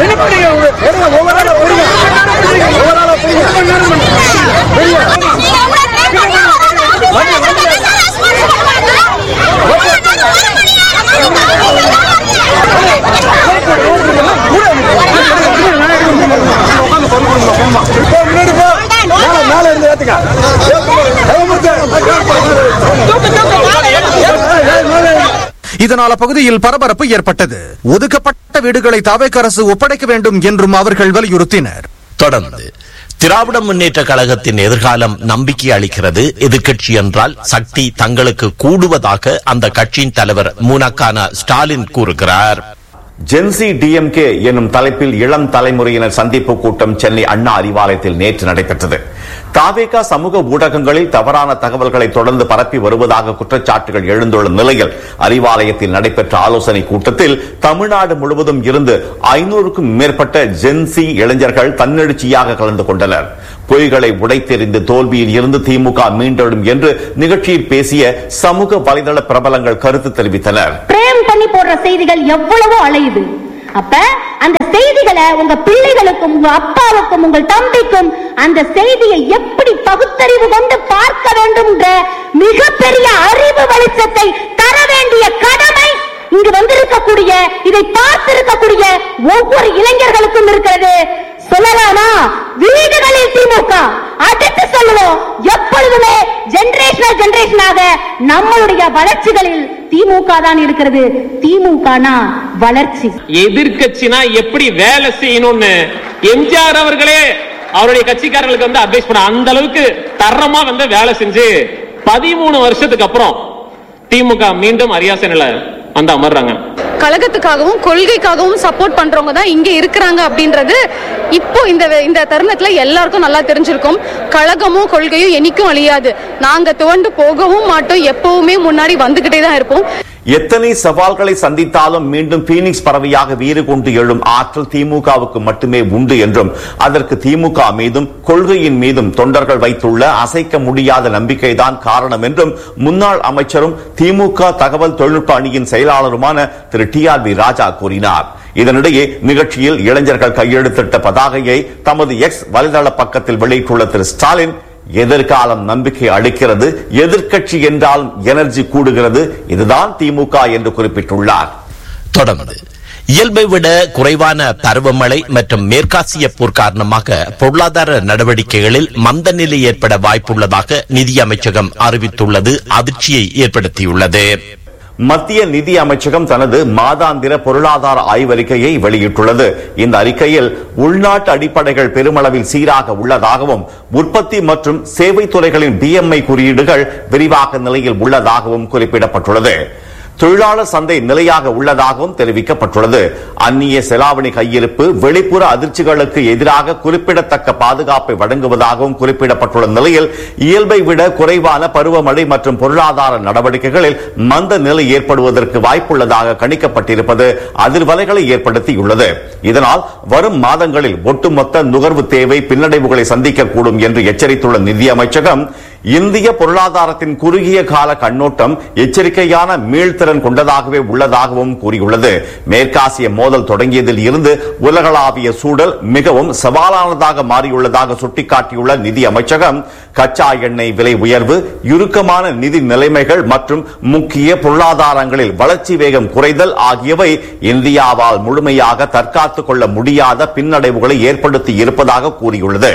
இதனால் அப்பகுதியில் பரபரப்பு ஏற்பட்டது. ஒதுக்கப்பட்ட வீடுகளை தாவேக அரசு ஒப்படைக்க வேண்டும் என்றும் அவர்கள் வலியுறுத்தினர். தொடர்ந்து திராவிட முன்னேற்ற கழகத்தின் எதிர்காலம் நம்பிக்கை அளிக்கிறது. எதிர்கட்சி என்றால் சக்தி தங்களுக்கு கூடுவதாக அந்த கட்சியின் தலைவர் முனக்கான ஸ்டாலின் கூறுகிறார். ஜென்சி டிஎம்கே என்னும் தலைப்பில் இளம் தலைமுறையினர் சந்திப்பு கூட்டம் சென்னை அண்ணா அறிவாலயத்தில் நேற்று நடைபெற்றது. தாவேகா சமூக ஊடகங்களில் தவறான தகவல்களை தொடர்ந்து பரப்பி வருவதாக குற்றச்சாட்டுகள் எழுந்துள்ள நிலையில் அறிவாலயத்தில் நடைபெற்ற ஆலோசனை கூட்டத்தில் தமிழ்நாடு முழுவதும் இருந்து ஐநூறுக்கும் மேற்பட்ட ஜென்சி இளைஞர்கள் தன்னெழுச்சியாக கலந்து கொண்டனர். பொய்களை உடைத்தெறிந்து தோல்வியில் இருந்து திமுக மீண்டெழும் என்று நிகழ்ச்சியில் பேசிய சமூக வலைதள பிரபலங்கள் கருத்து தெரிவித்தனர். பிரேம் பண்ணி போடுற செய்திகள் எவ்வளவோ அலையுது. அப்ப அந்த செய்திகளை உங்க பிள்ளைகளுக்கும் உங்க அப்பாவுக்கும் உங்கள் தம்பிக்கும் அந்த செய்தியை எப்படி பகுத்தறிவு கொண்டு பார்க்க வேண்டும் என்ற மிகப்பெரிய அறிவு வெளிச்சத்தை தர வேண்டிய கடமை இங்கு வந்திருக்கக்கூடிய, இதை பார்த்திருக்கக்கூடிய ஒவ்வொரு இளைஞர்களுக்கும் இருக்கிறது. சொல்லலாமா? வீடுகளில் திமுக அடுத்து சொல்லுவோம். எப்பொழுதுமே ஜெனரேஷனல் ஜெனரேஷனாக நம்மளுடைய வளர்ச்சிகளில் திமுக தான் இருக்கிறது. திமுகனா வளர்ச்சி. எதிர்கட்சினா எப்படி வேலை செய்யணும்னு எம்ஜிஆர் அவர்களே அவருடைய கட்சிக்காரர்களுக்கு வந்து அட்வைஸ் பண்ண, அந்த அளவுக்கு தரமா வந்து வேலை செஞ்சு பதிமூணு வருஷத்துக்கு அப்புறம் திமுக மீண்டும் அரியாசனில வந்து அமர்றாங்க. கழகத்துக்காகவும் கொள்கைக்காகவும் சப்போர்ட் பண்றவங்க தான் இங்க இருக்கிறாங்க அப்படின்றது இப்போ இந்த இந்த தருணத்துல எல்லாருக்கும் நல்லா தெரிஞ்சிருக்கும். கழகமும் கொள்கையும் என்னைக்கும் அழியாது. நாங்க துவண்டு போகவும் மாட்டோம். எப்பவுமே முன்னாடி வந்துகிட்டே தான் இருப்போம். எத்தனை சவால்களை சந்தித்தாலும் மீண்டும் பீனிக்ஸ் பறவையாக வீறு கொண்டு எழும் ஆற்றல் திமுகவுக்கு மட்டுமே உண்டு என்றும் அதற்கு திமுக மீதும் கொள்கையின் மீதும் தொண்டர்கள் வைத்துள்ள அசைக்க முடியாத நம்பிக்கைதான் காரணம் என்றும் முன்னாள் அமைச்சரும் திமுக தகவல் தொழில்நுட்ப அணியின் செயலாளருமான திரு டி ஆர் பி ராஜா கூறினார். இதனிடையே நிகழ்ச்சியில் இளைஞர்கள் கையெழுத்திட்ட பதாகையை தமது எக்ஸ் வலைதள பக்கத்தில் வெளியிட்டுள்ள திரு ஸ்டாலின், எதிர்காலம் நம்பிக்கை அளிக்கிறது, எதிர்கட்சி என்றாலும் எனர்ஜி கூடுகிறது, இதுதான் திமுக என்று குறிப்பிட்டுள்ளார். தொடர்ந்து இயல்பை விட குறைவான பருவமழை மற்றும் மேற்காசிய போர் காரணமாக பொருளாதார நடவடிக்கைகளில் மந்த நிலை ஏற்பட வாய்ப்புள்ளதாக நிதி அமைச்சகம் அறிவித்துள்ளது அதிர்ச்சியை ஏற்படுத்தியுள்ளது. மத்திய நிதி அமைச்சகம் தனது மாதாந்திர பொருளாதார ஆய்வறிக்கையை வெளியிட்டுள்ளது. இந்த அறிக்கையில் உள்நாட்டு அடிப்படைகள் பெருமளவில் சீராக உள்ளதாகவும் உற்பத்தி மற்றும் சேவை துறைகளின் பிஎம்ஐ குறியீடுகள் விரிவாக நிலையில் உள்ளதாகவும் குறிப்பிடப்பட்டுள்ளது. தொழிலாளர் சந்தை நிலையாக உள்ளதாகவும் தெரிவிக்கப்பட்டுள்ளது. அந்நிய செலாவணி கையிருப்பு வெளிப்புற அதிர்ச்சிகளுக்கு எதிராக குறிப்பிடத்தக்க பாதுகாப்பை வழங்குவதாகவும் குறிப்பிடப்பட்டுள்ள நிலையில் இயல்பை விட குறைவான பருவமழை மற்றும் பொருளாதார நடவடிக்கைகளில் மந்த நிலை ஏற்படுவதற்கு வாய்ப்புள்ளதாக கணிக்கப்பட்டிருப்பது அதிர்வலைகளை ஏற்படுத்தியுள்ளது. இதனால் வரும் மாதங்களில் ஒட்டுமொத்த நுகர்வு தேவை பின்னடைவுகளை சந்திக்கக்கூடும் என்று எச்சரித்துள்ள நிதி அமைச்சகம், இந்திய பொருளாதாரத்தின் குறுகிய கால கண்ணோட்டம் எச்சரிக்கையான மீள்திறன் கொண்டதாகவே உள்ளதாகவும் கூறியுள்ளது. மேற்காசிய மோதல் தொடங்கியதில் இருந்து உலகளாவிய சூழல் மிகவும் சவாலானதாக மாறியுள்ளதாக சுட்டிக்காட்டியுள்ள நிதி அமைச்சகம், கச்சா எண்ணெய் விலை உயர்வு, இறுக்கமான நிதி நிலைமைகள் மற்றும் முக்கிய பொருளாதாரங்களில் வளர்ச்சி வேகம் குறைதல் ஆகியவை இந்தியாவால் முழுமையாக தற்காத்துக் கொள்ள முடியாத பின்னடைவுகளை ஏற்படுத்தி இருப்பதாக கூறியுள்ளது.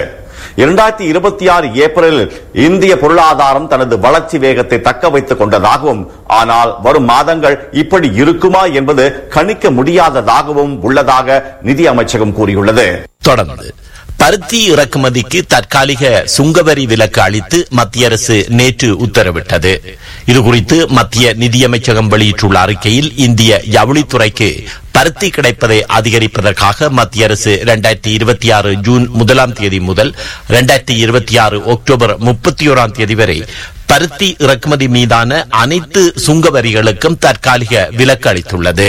இரண்டாயிரத்தி இருபத்தி ஆறு ஏப்ரலில் இந்திய பொருளாதாரம் தனது வளர்ச்சி வேகத்தை தக்க வைத்துக் கொண்டதாகவும், ஆனால் வரும் மாதங்கள் இப்படி இருக்குமா என்பது கணிக்க முடியாததாகவும் உள்ளதாக நிதி அமைச்சகம் கூறியுள்ளது. தொடர்ந்து பருத்தி இறக்குமதிக்கு தற்காலிக சுங்கவரி விலக்கு அளித்து மத்திய அரசு நேற்று உத்தரவிட்டது. இதுகுறித்து மத்திய நிதியமைச்சகம் வெளியிட்டுள்ள அறிக்கையில், இந்திய ஜவுளித்துறைக்கு பருத்தி கிடைப்பதை அதிகரிப்பதற்காக மத்திய அரசு இரண்டாயிரத்தி இருபத்தி ஆறு ஜூன் முதலாம் தேதி முதல் இரண்டாயிரத்தி இருபத்தி ஆறு அக்டோபர் முப்பத்தி ஓராம் தேதி வரை பருத்தி இறக்குமதி மீதான அனைத்து சுங்க வரிகளுக்கும் தற்காலிக விலக்கு அளித்துள்ளது.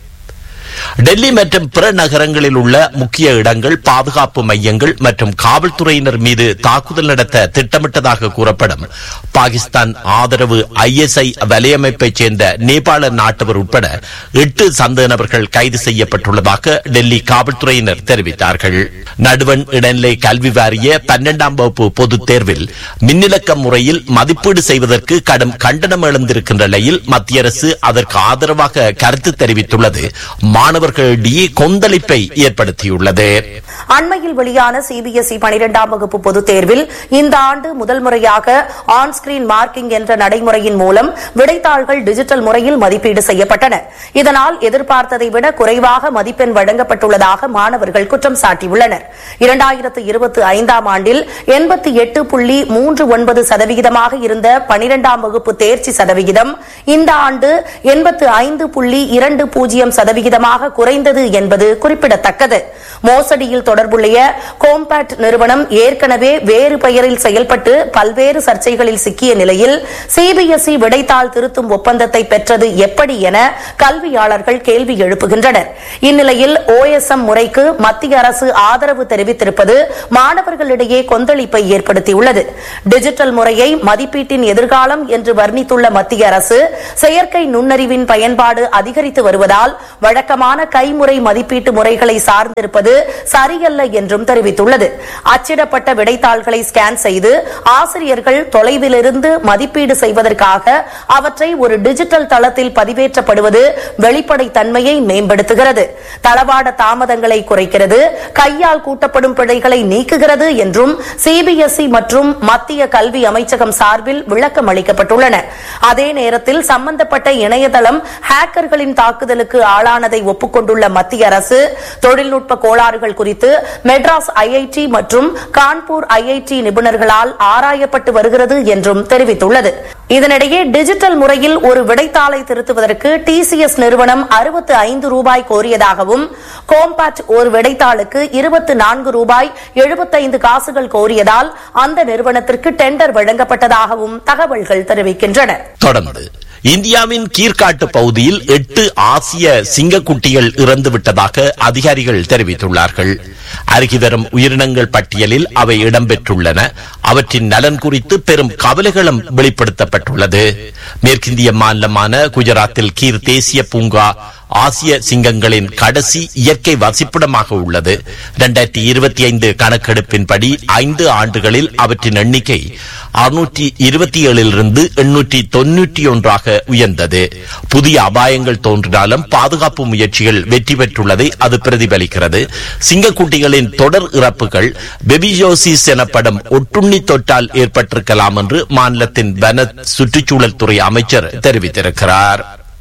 டெல்லி மற்றும் பிற நகரங்களில் உள்ள முக்கிய இடங்கள், பாதுகாப்பு மையங்கள் மற்றும் காவல்துறையினர் மீது தாக்குதல் நடத்த திட்டமிட்டதாக கூறப்படும் பாகிஸ்தான் ஆதரவு ஐ எஸ் ஐ வலையமைப்பைச் சேர்ந்த நேபாள நாட்டவர் உட்பட எட்டு சந்தேக நபர்கள் கைது செய்யப்பட்டுள்ளதாக டெல்லி காவல்துறையினர் தெரிவித்தார்கள். நடுவண் இடைநிலை கல்வி வாரிய பன்னெண்டாம் வகுப்பு பொதுத் தேர்வில் மின்னிலக்க முறையில் மதிப்பீடு செய்வதற்கு கடும் கண்டனம் எழுந்திருக்கின்ற நிலையில் மத்திய அரசு அதற்கு ஆதரவாக கருத்து தெரிவித்துள்ளது மாணவர்களிடையே கொந்தளிப்பை ஏற்படுத்தியுள்ளது. அண்மையில் வெளியான சிபிஎஸ்இ பனிரெண்டாம் வகுப்பு பொதுத் தேர்வில் இந்த ஆண்டு முதல் முறையாக ஆன் ஸ்கிரீன் மார்க்கிங் என்ற நடைமுறையின் மூலம் விடைத்தாள்கள் டிஜிட்டல் முறையில் மதிப்பீடு செய்யப்பட்டன. இதனால் எதிர்பார்த்ததை விட குறைவாக மதிப்பெண் வழங்கப்பட்டுள்ளதாக மாணவர்கள் குற்றம் சாட்டியுள்ளனர். இரண்டாயிரத்து இருபத்தி ஐந்தாம் ஆண்டில் எண்பத்தி எட்டு புள்ளி மூன்று ஒன்பது சதவிகிதமாக இருந்த பனிரெண்டாம் வகுப்பு தேர்ச்சி சதவிகிதம் இந்த ஆண்டு எண்பத்து ஐந்து புள்ளி இரண்டு பூஜ்ஜியம் சதவிகிதமாக குறைந்தது என்பது குறிப்பிடத்தக்கது. மோசடியில் தொடர்புடைய கோம்பேட் நிறுவனம் ஏற்கனவே வேறு பெயரில் செயல்பட்டு பல்வேறு சர்ச்சைகளில் சிக்கிய நிலையில் சிபிஎஸ்இ விடைத்தாள் திருத்தும் ஒப்பந்தத்தை பெற்றது எப்படி என கல்வியாளர்கள் கேள்வி எழுப்புகின்றனர். இந்நிலையில் ஓஎஸ்எம் முறைக்கு மத்திய அரசு ஆதரவு தெரிவித்திருப்பது மாணவர்களிடையே கொந்தளிப்பை ஏற்படுத்தியுள்ளது. டிஜிட்டல் முறையை மதிப்பீட்டின் எதிர்காலம் என்று வர்ணித்துள்ள மத்திய அரசு செயற்கை நுண்ணறிவின் பயன்பாடு அதிகரித்து வருவதால் வழக்கமான கைமுறை மதிப்பீட்டு முறைகளை சார்ந்திருப்பது சரியல்ல என்றும் தெரிவித்துள்ளது. அச்சிடப்பட்ட விடைத்தாள்களை ஸ்கேன் செய்து ஆசிரியர்கள் தொலைவிலிருந்து மதிப்பீடு செய்வதற்காக அவற்றை ஒரு டிஜிட்டல் தளத்தில் பதிவேற்றப்படுவது வெளிப்படைத்தன்மையை மேம்படுத்துகிறது, தளவாட தாமதங்களை குறைக்கிறது, கையால் கூட்டப்படும் பிழைகளை நீக்குகிறது என்றும் சிபிஎஸ்இ மற்றும் மத்திய கல்வி அமைச்சகம் சார்பில் விளக்கம் அளிக்கப்பட்டுள்ளன. அதே நேரத்தில் சம்பந்தப்பட்ட இணையதளம் ஹேக்கர்களின் தாக்குதலுக்கு ஆளானதை ஒப்புக்கொண்டுள்ள மத்திய அரசு தொழில்நுட்ப கோளாறுகள் குறித்து மெட்ராஸ் ஐஐடி மற்றும் கான்பூர் ஐஐடி நிபுணர்களால் ஆராயப்பட்டு வருகிறது என்றும் தெரிவித்துள்ளது. இதனிடையே டிஜிட்டல் முறையில் ஒரு விடைத்தாளை திருத்துவதற்கு டிசிஎஸ் நிறுவனம் அறுபத்தி ஐந்து ரூபாய் கோரியதாகவும், கோம்பாட் ஒரு விடைத்தாளுக்கு இருபத்தி நான்கு ரூபாய் எழுபத்தைந்து காசுகள் கோரியதால் அந்த நிறுவனத்திற்கு டெண்டர் வழங்கப்பட்டதாகவும் தகவல்கள் தெரிவிக்கின்றன. தொடர்ந்து இந்தியாவின் கீழ்காட்டு பகுதியில் எட்டு ஆசிய சிங்கக்குட்டிகள் இறந்துவிட்டதாக அதிகாரிகள் தெரிவித்துள்ளார்கள். அருகி வரும் உயிரினங்கள் பட்டியலில் அவை இடம்பெற்றுள்ளன. அவற்றின் நலன் குறித்து பெரும் கவலைகளும் வெளிப்படுத்தப்பட்டுள்ளது. மேற்கிந்திய மாநிலமான குஜராத்தில் கீர் தேசிய பூங்கா ஆசிய சிங்கங்களின் கடைசி இயற்கை வசிப்பிடமாக உள்ளது. இரண்டாயிரத்தி இருபத்தி ஐந்து கணக்கெடுப்பின்படி ஐந்து ஆண்டுகளில் அவற்றின் எண்ணிக்கை அறுநூற்றி இருபத்தி ஏழிலிருந்து எண்ணூற்றி தொன்னூற்றி ஒன்றாக உயர்ந்தது. புதிய அபாயங்கள் தோன்றினாலும் பாதுகாப்பு முயற்சிகள் வெற்றி பெற்றுள்ளதை அது பிரதிபலிக்கிறது. சிங்கக்குட்டிகளின் தொடர் இறப்புகள் பெபியோசிஸ் எனப்படும் ஒட்டுண்ணி தொற்றால் ஏற்பட்டிருக்கலாம் என்று மாநிலத்தின் வன சுற்றுச்சூழல் துறை அமைச்சர் தெரிவித்திருக்கிறார்.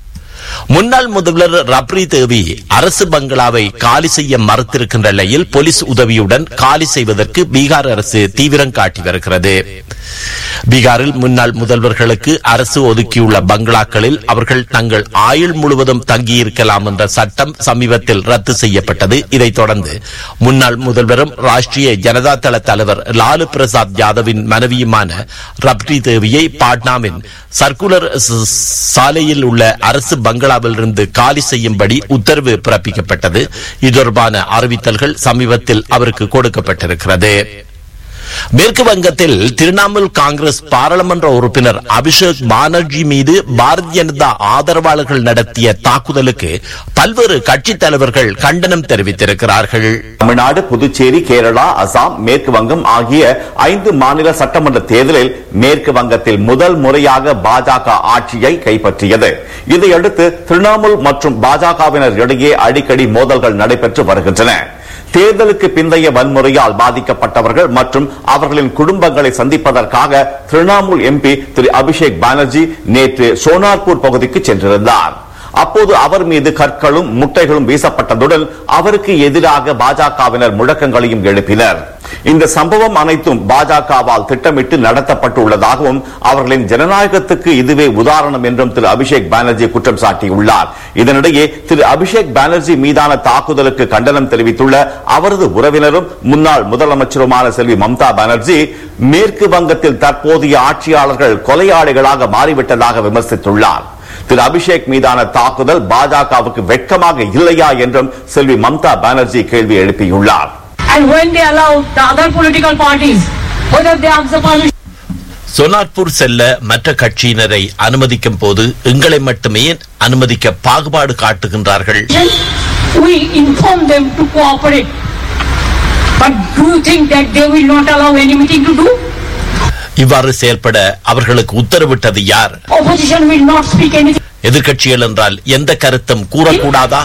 முன்னாள் முதல்வர் ரப்ரி தேவி அரசு பங்களாவை காலி செய்ய மறுத்திருக்கின்ற நிலையில் போலீஸ் உதவியுடன் காலி செய்வதற்கு பீகார் அரசு தீவிரம் காட்டி வருகிறது. பீகாரில் முன்னாள் முதல்வர்களுக்கு அரசு ஒதுக்கியுள்ள பங்களாக்களில் அவர்கள் தங்கள் ஆயுள் முழுவதும் தங்கியிருக்கலாம் என்ற சட்டம் சமீபத்தில் ரத்து செய்யப்பட்டது. இதைத் தொடர்ந்து முன்னாள் முதல்வரும் ராஷ்டிரிய ஜனதா தள தலைவர் லாலு பிரசாத் யாதவின் மனைவியுமான ரப்ரி தேவியை பாட்னாவின் சர்க்குலர் சாலையில் உள்ள அரசு பங்களாவில் இருந்து காலி செய்யும்படி உத்தரவு பிறப்பிக்கப்பட்டது. இது தொடர்பான அறிவித்தல்கள் சமீபத்தில் அவருக்கு கொடுக்கப்பட்டிருக்கிறது. மேற்கு வங்கத்தில் திரிணாமுல் காங்கிரஸ் பாராளுமன்ற உறுப்பினர் அபிஷேக் பானர்ஜி மீது பாரதிய ஜனதா ஆதரவாளர்கள் நடத்திய தாக்குதலுக்கு பல்வேறு கட்சித் தலைவர்கள் கண்டனம் தெரிவித்திருக்கிறார்கள். தமிழ்நாடு, புதுச்சேரி, கேரளா, அசாம், மேற்கு வங்கம் ஆகிய ஐந்து மாநில சட்டமன்ற தேர்தலில் மேற்கு வங்கத்தில் முதல் முறையாக பாஜக ஆட்சியை கைப்பற்றியது. இதையடுத்து திரிணாமுல் மற்றும் பாஜகவினர் இடையே அடிக்கடி மோதல்கள் நடைபெற்று வருகின்றன. தேர்தலுக்கு பிந்தைய வன்முறையால் பாதிக்கப்பட்டவர்கள் மற்றும் அவர்களின் குடும்பங்களை சந்திப்பதற்காக திரிணாமுல் எம்பி திரு அபிஷேக் பானர்ஜி நேற்று சோனார்பூர் பகுதிக்கு சென்றிருந்தார். அப்போது அவர் மீது கற்களும் முட்டைகளும் வீசப்பட்டதுடன் அவருக்கு எதிராக பாஜகவினர் முழக்கங்களையும் எழுப்பினர். இந்த சம்பவம் அனைத்தும் பாஜகவால் திட்டமிட்டு நடத்தப்பட்டுள்ளதாகவும் அவர்களின் ஜனநாயகத்துக்கு இதுவே உதாரணம் என்றும் திரு அபிஷேக் பானர்ஜி குற்றம் சாட்டியுள்ளார். இதனிடையே திரு அபிஷேக் பானர்ஜி மீதான தாக்குதலுக்கு கண்டனம் தெரிவித்துள்ள அவரது உறவினரும் முன்னாள் முதலமைச்சருமான செல்வி மம்தா பானர்ஜி மேற்கு வங்கத்தில் தற்போதைய ஆட்சியாளர்கள் கொலையாளிகளாக மாறிவிட்டதாக விமர்சித்துள்ளார். திரு அபிஷேக் மீதான தாக்குதல் பாஜகவுக்கு வெட்கமாக இல்லையா என்றும் செல்வி மம்தா பானர்ஜி கேள்வி எழுப்பியுள்ளார். சோனார்பூர் செல்ல மற்ற கட்சியினரை அனுமதிக்கும் போது எங்களை மட்டுமே அனுமதிக்க பாகுபாடு காட்டுகின்றார்கள். இவ்வாறு செயல்பட அவர்களுக்கு உத்தரவிட்டது யார்? எதிர்கட்சிகள் என்றால் எந்த கருத்தும் கூறக்கூடாதா?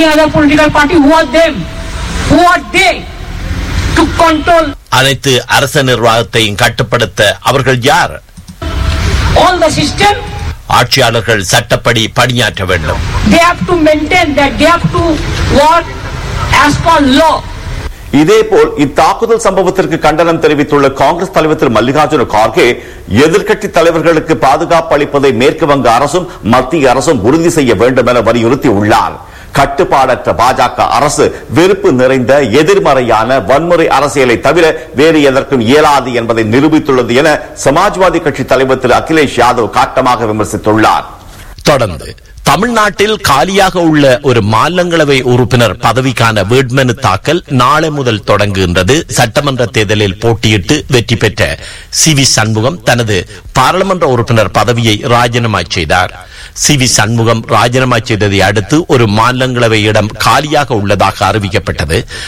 அனைத்து அரச நிர்வாகத்தையும் கட்டுப்படுத்த அவர்கள் யார்? ஆட்சியாளர்கள் சட்டப்படி பணியாற்ற வேண்டும். இதேபோல் இத்தாக்குதல் சம்பவத்திற்கு கண்டனம் தெரிவித்துள்ள காங்கிரஸ் தலைவர் திரு மல்லிகார்ஜுன கார்கே எதிர்க்கட்சி தலைவர்களுக்கு பாதுகாப்பு அளிப்பதை மேற்கு வங்க அரசும் மத்திய அரசும் உறுதி செய்ய வேண்டும் என வலியுறுத்தியுள்ளார். கட்டுப்பாடற்ற பாஜக அரசு வெறுப்பு நிறைந்த எதிர்மறையான வன்முறை அரசியலை தவிர வேறு எதற்கும் இயலாது என்பதை நிரூபித்துள்ளது என சமாஜ்வாதி கட்சி தலைவர் திரு அகிலேஷ் யாதவ் காட்டமாக விமர்சித்துள்ளார். தொடர்ந்து தமிழ்நாட்டில் காலியாக உள்ள ஒரு மாநிலங்களவை உறுப்பினர் பதவிக்கான வேட்புமனு தாக்கல் நாளை முதல் தொடங்குகின்றது. சட்டமன்ற தேர்தலில் போட்டியிட்டு வெற்றி பெற்ற சி வி சண்முகம் தனது பாராளுமன்ற உறுப்பினர் பதவியை ராஜினாமா செய்தார். சி வி சண்முகம் ராஜினாமா செய்ததை அடுத்து ஒரு மாநிலங்களவை இடம் காலியாக உள்ளதாக அறிவிக்கப்பட்டது.